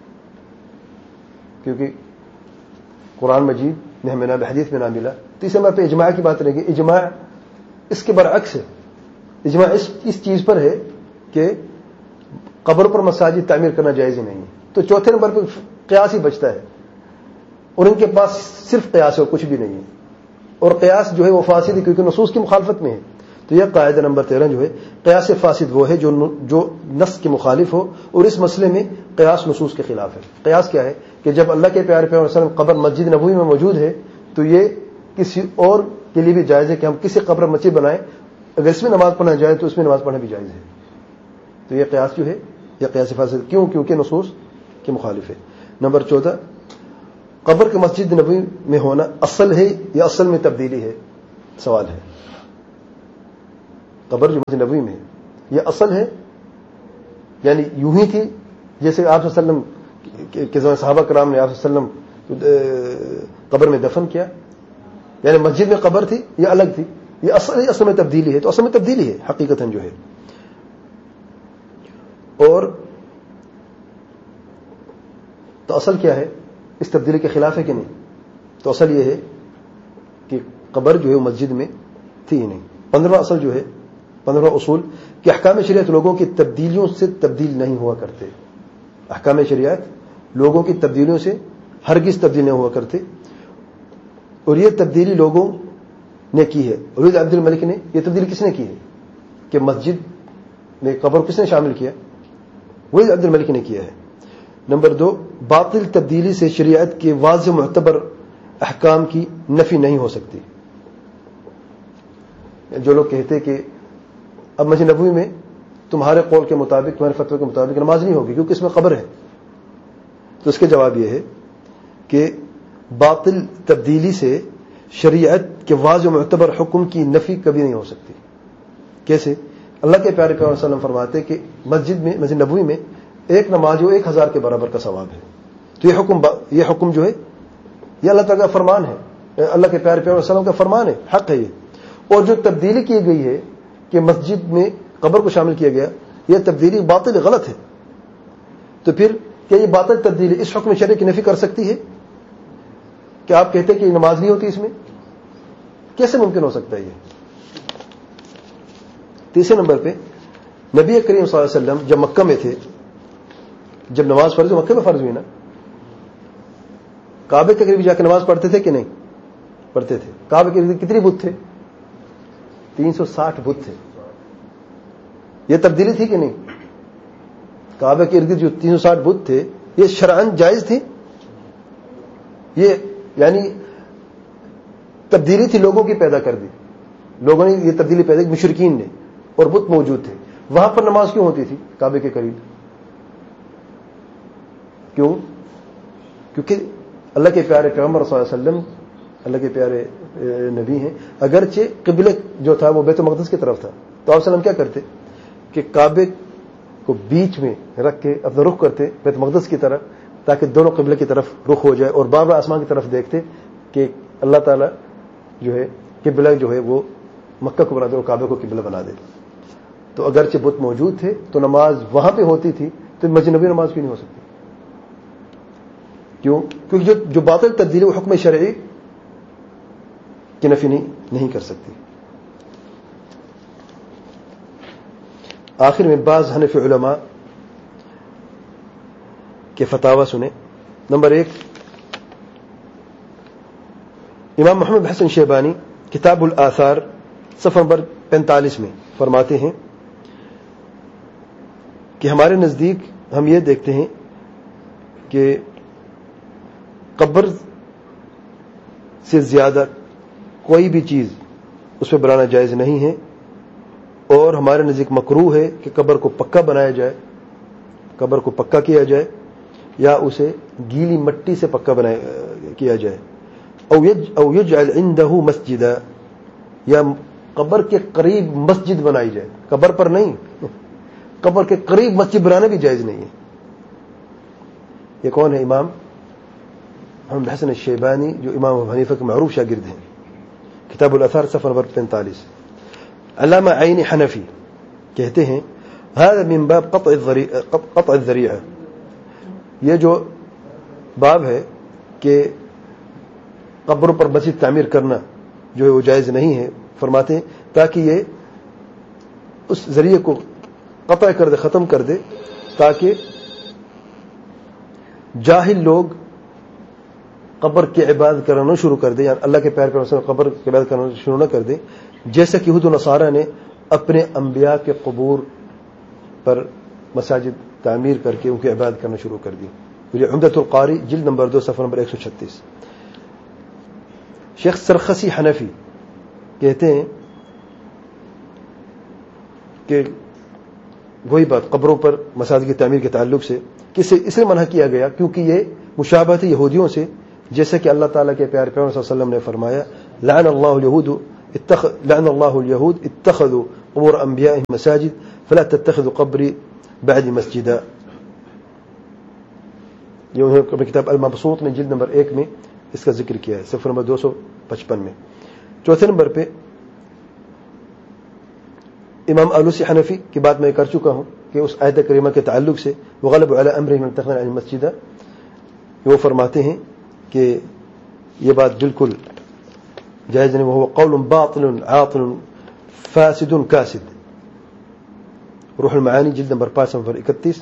کیونکہ قرآن مجید میں ہمیں نہ حدیث میں نہ ملا۔ تیسرے نمبر پہ اجماع کی بات رہے گی۔ اجماع اس کے برعکس ہے، اجماع اس چیز پر ہے کہ قبر پر مساجد تعمیر کرنا جائز ہی نہیں ہے۔ تو چوتھے نمبر پہ قیاس ہی بچتا ہے اور ان کے پاس صرف قیاس ہے اور کچھ بھی نہیں ہے، اور قیاس جو ہے وہ فاسد ہے کیونکہ نصوص کی مخالفت میں ہے۔ تو یہ قاعدہ نمبر 13 جو ہے قیاس فاسد وہ ہے جو نص کے مخالف ہو اور اس مسئلے میں قیاس نصوص کے خلاف ہے۔ قیاس کیا ہے کہ جب اللہ کے پیارے پیغمبر صلی اللہ علیہ وسلم قبر مسجد نبوی میں موجود ہے تو یہ کسی اور کے لیے بھی جائز ہے کہ ہم کسی قبر مسجد بنائیں، اگر اس میں نماز پڑھنا جائے تو اس میں نماز پڑھنا بھی جائز ہے۔ تو یہ قیاس جو ہے یہ قیاس فاسد کیوں؟ کیونکہ نصوص کے مخالف ہے۔ نمبر 14 قبر کے مسجد نبوی میں ہونا اصل ہے یا اصل میں تبدیلی ہے؟ سوال ہے۔ قبر جو مسجد نبوی میں ہے یہ اصل ہے، یعنی یوں ہی تھی جیسے آپ صلی اللہ علیہ وسلم کے زمانے صحابہ کرام نے آپ صلی اللہ علیہ وسلم قبر میں دفن کیا، یعنی مسجد میں قبر تھی یہ الگ تھی، یہ اصل میں تبدیلی ہے، تو اصل میں تبدیلی ہے حقیقتاً جو ہے. اور تو اصل کیا ہے، اس تبدیلی کے خلاف ہے کہ نہیں؟ تو اصل یہ ہے کہ قبر جو ہے مسجد میں تھی ہی نہیں. 15 اصل جو ہے، 15 اصول کہ احکام شریعت لوگوں کی تبدیلیوں سے تبدیل نہیں ہوا کرتے. احکام شریعت لوگوں کی تبدیلیوں سے ہرگز تبدیل نہیں ہوا کرتے، اور یہ تبدیلی لوگوں نے کی ہے. ولید عبد الملک نے یہ تبدیلی کس نے کی ہے کہ مسجد میں قبر کس نے شامل کیا؟ ولید عبد الملک نے کیا ہے. نمبر 2، باطل تبدیلی سے شریعت کے واضح معتبر احکام کی نفی نہیں ہو سکتی. جو لوگ کہتے کہ اب مسجد نبوی میں تمہارے قول کے مطابق، تمہارے فتوے کے مطابق نماز نہیں ہوگی کیونکہ اس میں قبر ہے، تو اس کے جواب یہ ہے کہ باطل تبدیلی سے شریعت کے واضح معتبر حکم کی نفی کبھی نہیں ہو سکتی. کیسے؟ اللہ کے پیارے پیغمبر صلی اللہ علیہ وسلم فرماتے کہ مسجد میں، مسجد نبوی میں ایک نماز جو 1000 کے برابر کا ثواب ہے. تو یہ حکم جو ہے یہ اللہ تعالیٰ کا فرمان ہے، اللہ کے پیارے پیغمبر صلی اللہ علیہ وسلم کا فرمان ہے، حق ہے یہ. اور جو تبدیلی کی گئی ہے کہ مسجد میں قبر کو شامل کیا گیا، یہ تبدیلی باطل غلط ہے. تو پھر کیا یہ باطل تبدیلی اس حکم شرعی کی نفی کر سکتی ہے؟ کہ آپ کہتے ہیں کہ نماز نہیں ہوتی اس میں، کیسے ممکن ہو سکتا ہے یہ؟ تیسرے نمبر پہ نبی کریم صلی اللہ علیہ وسلم جب مکہ میں تھے، جب نماز فرض مکہ میں فرض ہوئی نا، کعبے کے قریب جا کے نماز پڑھتے تھے کہ نہیں؟ پڑھتے تھے. کعبے کے قریب کتنے بت تھے؟ 360 بت تھے. یہ تبدیلی تھی کہ نہیں؟ کعبے کے ارد جو 360 بت تھے یہ شرعاً جائز تھی؟ یہ یعنی تبدیلی تھی، لوگوں کی پیدا کر دی، لوگوں نے یہ تبدیلی پیدا کی، مشرکین نے، اور بت موجود تھے. وہاں پر نماز کیوں ہوتی تھی کعبے کے قریب؟ کیوں؟ کیونکہ اللہ کے پیارے پیغمبر صلی اللہ علیہ وسلم اللہ کے پیارے نبی ہیں، اگرچہ قبلہ جو تھا وہ بیت المقدس کی طرف تھا، تو آپ وسلم کیا کرتے کہ کعبے کو بیچ میں رکھ کے اپنا رخ کرتے بیت المقدس کی طرف، تاکہ دونوں قبلے کی طرف رخ ہو جائے، اور بار بار آسمان کی طرف دیکھتے کہ اللہ تعالیٰ جو ہے قبلہ جو ہے وہ مکہ کو بنا دے اور کعبے کو قبلہ بنا دے. تو اگرچہ بت موجود تھے تو نماز وہاں پہ ہوتی تھی، تو مسجد نبوی نماز کیوں نہیں ہو سکتی؟ کیوں؟ کیونکہ جو باطل تبدیلی وہ حکم شرعی کی نفی نہیں کر سکتی. آخر میں بعض حنفی علماء کے فتاوی سنیں. نمبر 1، امام محمد حسن شیبانی کتاب الآثار صفحہ نمبر 45 میں فرماتے ہیں کہ ہمارے نزدیک ہم یہ دیکھتے ہیں کہ قبر سے زیادہ کوئی بھی چیز اس پہ بنانا جائز نہیں ہے، اور ہمارے نزدیک مکروہ ہے کہ قبر کو پکا بنایا جائے، قبر کو پکا کیا جائے، یا اسے گیلی مٹی سے پکا کیا جائے. او یجعل عنده مسجدا، یا قبر کے قریب مسجد بنائی جائے، قبر پر نہیں، قبر کے قریب مسجد بنانا بھی جائز نہیں ہے. یہ کون ہے؟ امام محمد حسن الشیبانی، جو امام ابو حنیفہ کے معروف شاگرد ہیں. کتاب الاثار صفحہ نمبر 45. علامہ عین حنفی کہتے ہیں هذا من باب قطع الذریعہ، یہ جو باب ہے کہ قبروں پر مسجد تعمیر کرنا جو ہے وہ جائز نہیں ہے، فرماتے ہیں تاکہ یہ اس ذریعے کو قطع کر دے، ختم کر دے، تاکہ جاہل لوگ قبر کی عبادت کرنا شروع کر دیں، یعنی اللہ کے پیار کرنے قبر کی عبادت کرنا شروع نہ کر دیں، جیسا کہ یہود و نصارہ نے اپنے انبیاء کے قبور پر مساجد تعمیر کر کے ان کی عبادت کرنا شروع کر دی. یہ عمدۃ القاری جلد نمبر 2 صفحہ نمبر 136. شیخ سرخسی حنفی کہتے ہیں کہ وہی بات قبروں پر مساجد کی تعمیر کے تعلق سے کسے اس لیے منع کیا گیا کیونکہ یہ مشابہت یہودیوں سے، جیسے کہ اللہ تعالیٰ کے پیارے پیغمبر صلی اللہ علیہ وسلم نے فرمایا لعن اللہ اليهود اتخذوا قبور انبیائهم مساجد فلا تتخذوا قبری بعد مسجدا. یہ انہوں نے اپنی کتاب المبسوط میں جلد نمبر 1 میں اس کا ذکر کیا ہے، صفحہ نمبر 255 میں. چوتھے نمبر پہ امام آلوسی حنفی کی بات میں کر چکا ہوں کہ اس آیت کریمہ کے تعلق سے وغلب علی امرهم ان اتخذوا المسجد، وہ فرماتے ہیں کہ یہ بات بالکل جائز نہیں، وہ قول باطل عاطل فاسد کاسد. روح المعانی جلد نمبر 5 صفحہ 31.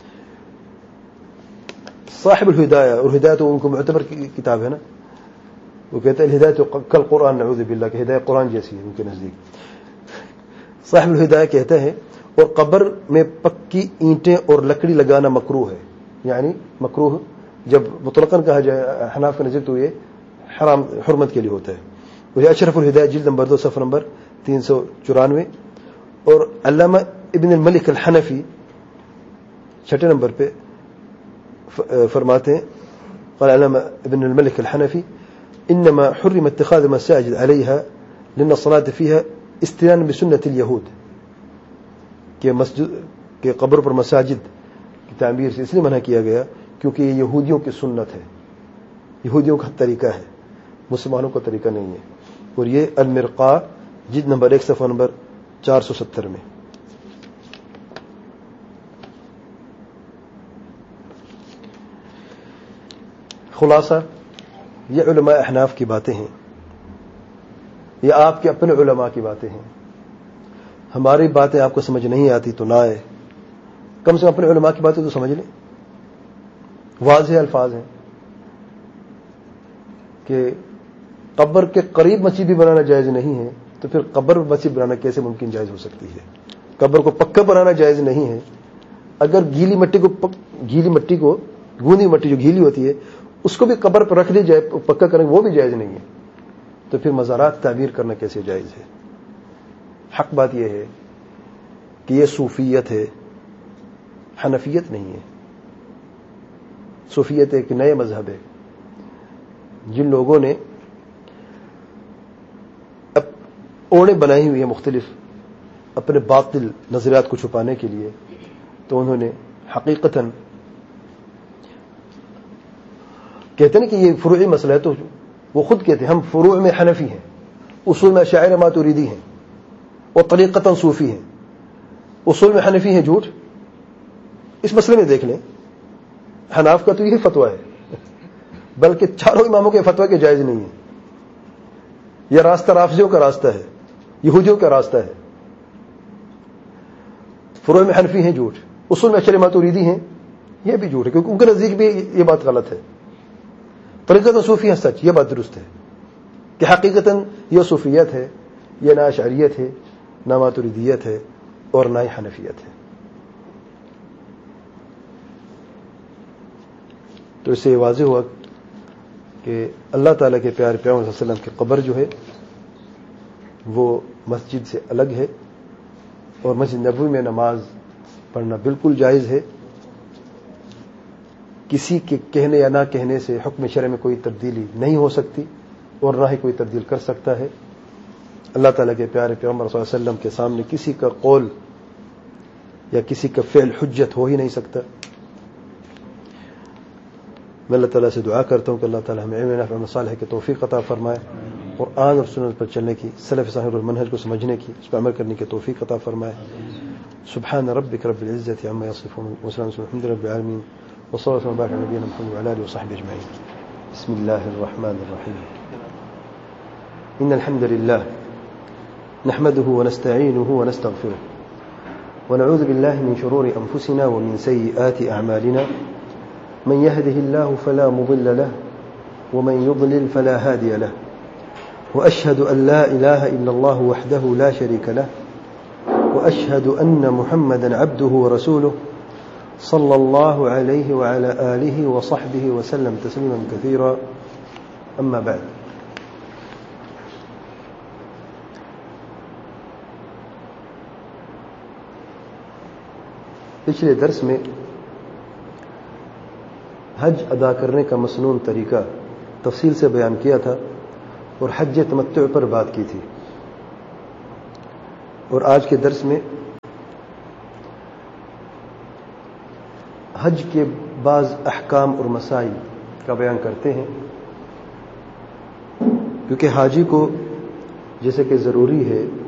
صاحب الہدایہ، اور ہدایت ان کو معتبر کتاب ہے نا، وہ کہتے ہیں الہدایت کل قرآن نعوذ باللہ کہ ہدایت قرآن جیسی ہے ان کے نزدیک. صاحب الہدایہ کہتے ہیں اور قبر میں پکی اینٹیں اور لکڑی لگانا مکروہ ہے. یعنی مکروہ جب مطلقاً کہا جائے حناف کا نزدیک تو یہ حرام حرمت کے لیے ہوتا ہے. وہی اشرف الہدایہ جلد نمبر 2 صفحہ نمبر 394. اور علامہ ابن الملک الحنفی 6 نمبر پہ فرماتے ہیں قال علامہ ابن الملک الحنفی انما حرم اتخاذ مساجد عليها لان الصلاة فيها استنان بسنة اليهود، کہ مسجد کے قبر پر مساجد کی تعمیر سے اس لیے منع کیا گیا کیونکہ یہ یہودیوں کی سنت ہے، یہودیوں کا طریقہ ہے، مسلمانوں کا طریقہ نہیں ہے. اور یہ المرقاء جلد نمبر 1 صفحہ نمبر 470 میں. خلاصہ یہ علماء احناف کی باتیں ہیں، یہ آپ کے اپنے علماء کی باتیں ہیں. ہماری باتیں آپ کو سمجھ نہیں آتی تو نہ آئے، کم سے کم اپنے علماء کی باتیں تو سمجھ لیں. واضح الفاظ ہیں کہ قبر کے قریب مسجد بھی بنانا جائز نہیں ہے، تو پھر قبر پر مسجد بنانا کیسے ممکن جائز ہو سکتی ہے؟ قبر کو پکا بنانا جائز نہیں ہے. اگر گیلی مٹی کو گوندی مٹی جو گیلی ہوتی ہے اس کو بھی قبر پر رکھ لی جائے پکا کریں وہ بھی جائز نہیں ہے، تو پھر مزارات تعمیر کرنا کیسے جائز ہے؟ حق بات یہ ہے کہ یہ صوفیت ہے، حنفیت نہیں ہے. صوفیت ایک نئے مذہب ہے جن لوگوں نے اوڑیں بنائی ہوئی ہیں مختلف اپنے باطل نظریات کو چھپانے کے لیے. تو انہوں نے حقیقتاً کہتے ہیں کہ یہ فروعی مسئلہ ہے، تو وہ خود کہتے ہیں ہم فروع میں حنفی ہیں، اصول میں اشاعرہ ماتریدی ہیں اور طریقتاً صوفی ہیں. اصول میں حنفی ہیں جھوٹ. اس مسئلے میں دیکھ لیں حناف کا تو یہ فتویٰ ہے، بلکہ چاروں اماموں کے فتویٰ کے جائز نہیں ہے. یہ راستہ رافضیوں کا راستہ ہے، یہودیوں کا راستہ ہے. فروع میں حنفی ہیں جھوٹ، اصول میں اشاعرہ ماتریدی ہیں یہ بھی جھوٹ ہے، کیونکہ ان کے نزدیک بھی یہ بات غلط ہے. طریقتاً صوفی ہے سچ، یہ بات درست ہے کہ حقیقتاً یہ صوفیت ہے، یہ نہ اشعریت ہے، نہ ماتریدیت ہے اور نہ ہی حنفیت ہے. تو اس سے یہ واضح ہوا کہ اللہ تعالیٰ کے پیارے پیغمبر صلی اللہ علیہ وسلم کی قبر جو ہے وہ مسجد سے الگ ہے، اور مسجد نبوی میں نماز پڑھنا بالکل جائز ہے. کسی کے کہنے یا نہ کہنے سے حکم شرع میں کوئی تبدیلی نہیں ہو سکتی اور نہ ہی کوئی تبدیل کر سکتا ہے. اللہ تعالیٰ کے پیارے پیغمبر صلی اللہ علیہ وسلم کے سامنے کسی کا قول یا کسی کا فعل حجت ہو ہی نہیں سکتا. میں اللہ تعالیٰ سے دعا کرتا ہوں کہ اللہ تعالیٰ ہمیں علم نافع و صالح کی توفیق عطا فرمائے، قرآن اور سنت پر چلنے کی، سلف صالح اور منہج کو سمجھنے کی، اس پر عمل کرنے کی توفیق عطا فرمائے. سبحان ربک رب العزة عما یصفون وسلام علی الحمد للہ رب العالمین وصلی اللہ وبارک علی نبینا محمد وعلی آلہ وصحبہ اجمعین. بسم اللہ الرحمن الرحیم. ان الحمد للہ نحمده ونستعینه ونستغفره ونعوذ بالله من شرور انفسنا ومن سيئات اعمالنا من يهده الله فلا مضل له ومن يضلل فلا هادي له واشهد ان لا اله الا الله وحده لا شريك له واشهد ان محمدا عبده ورسوله صلى الله عليه وعلى آله وصحبه وسلم تسليما كثيرا. أما بعد، پچھلے درس میں حج ادا کرنے کا مسنون طریقہ تفصیل سے بیان کیا تھا اور حج تمتع پر بات کی تھی. اور آج کے درس میں حج کے بعض احکام اور مسائل کا بیان کرتے ہیں، کیونکہ حاجی کو جیسے کہ ضروری ہے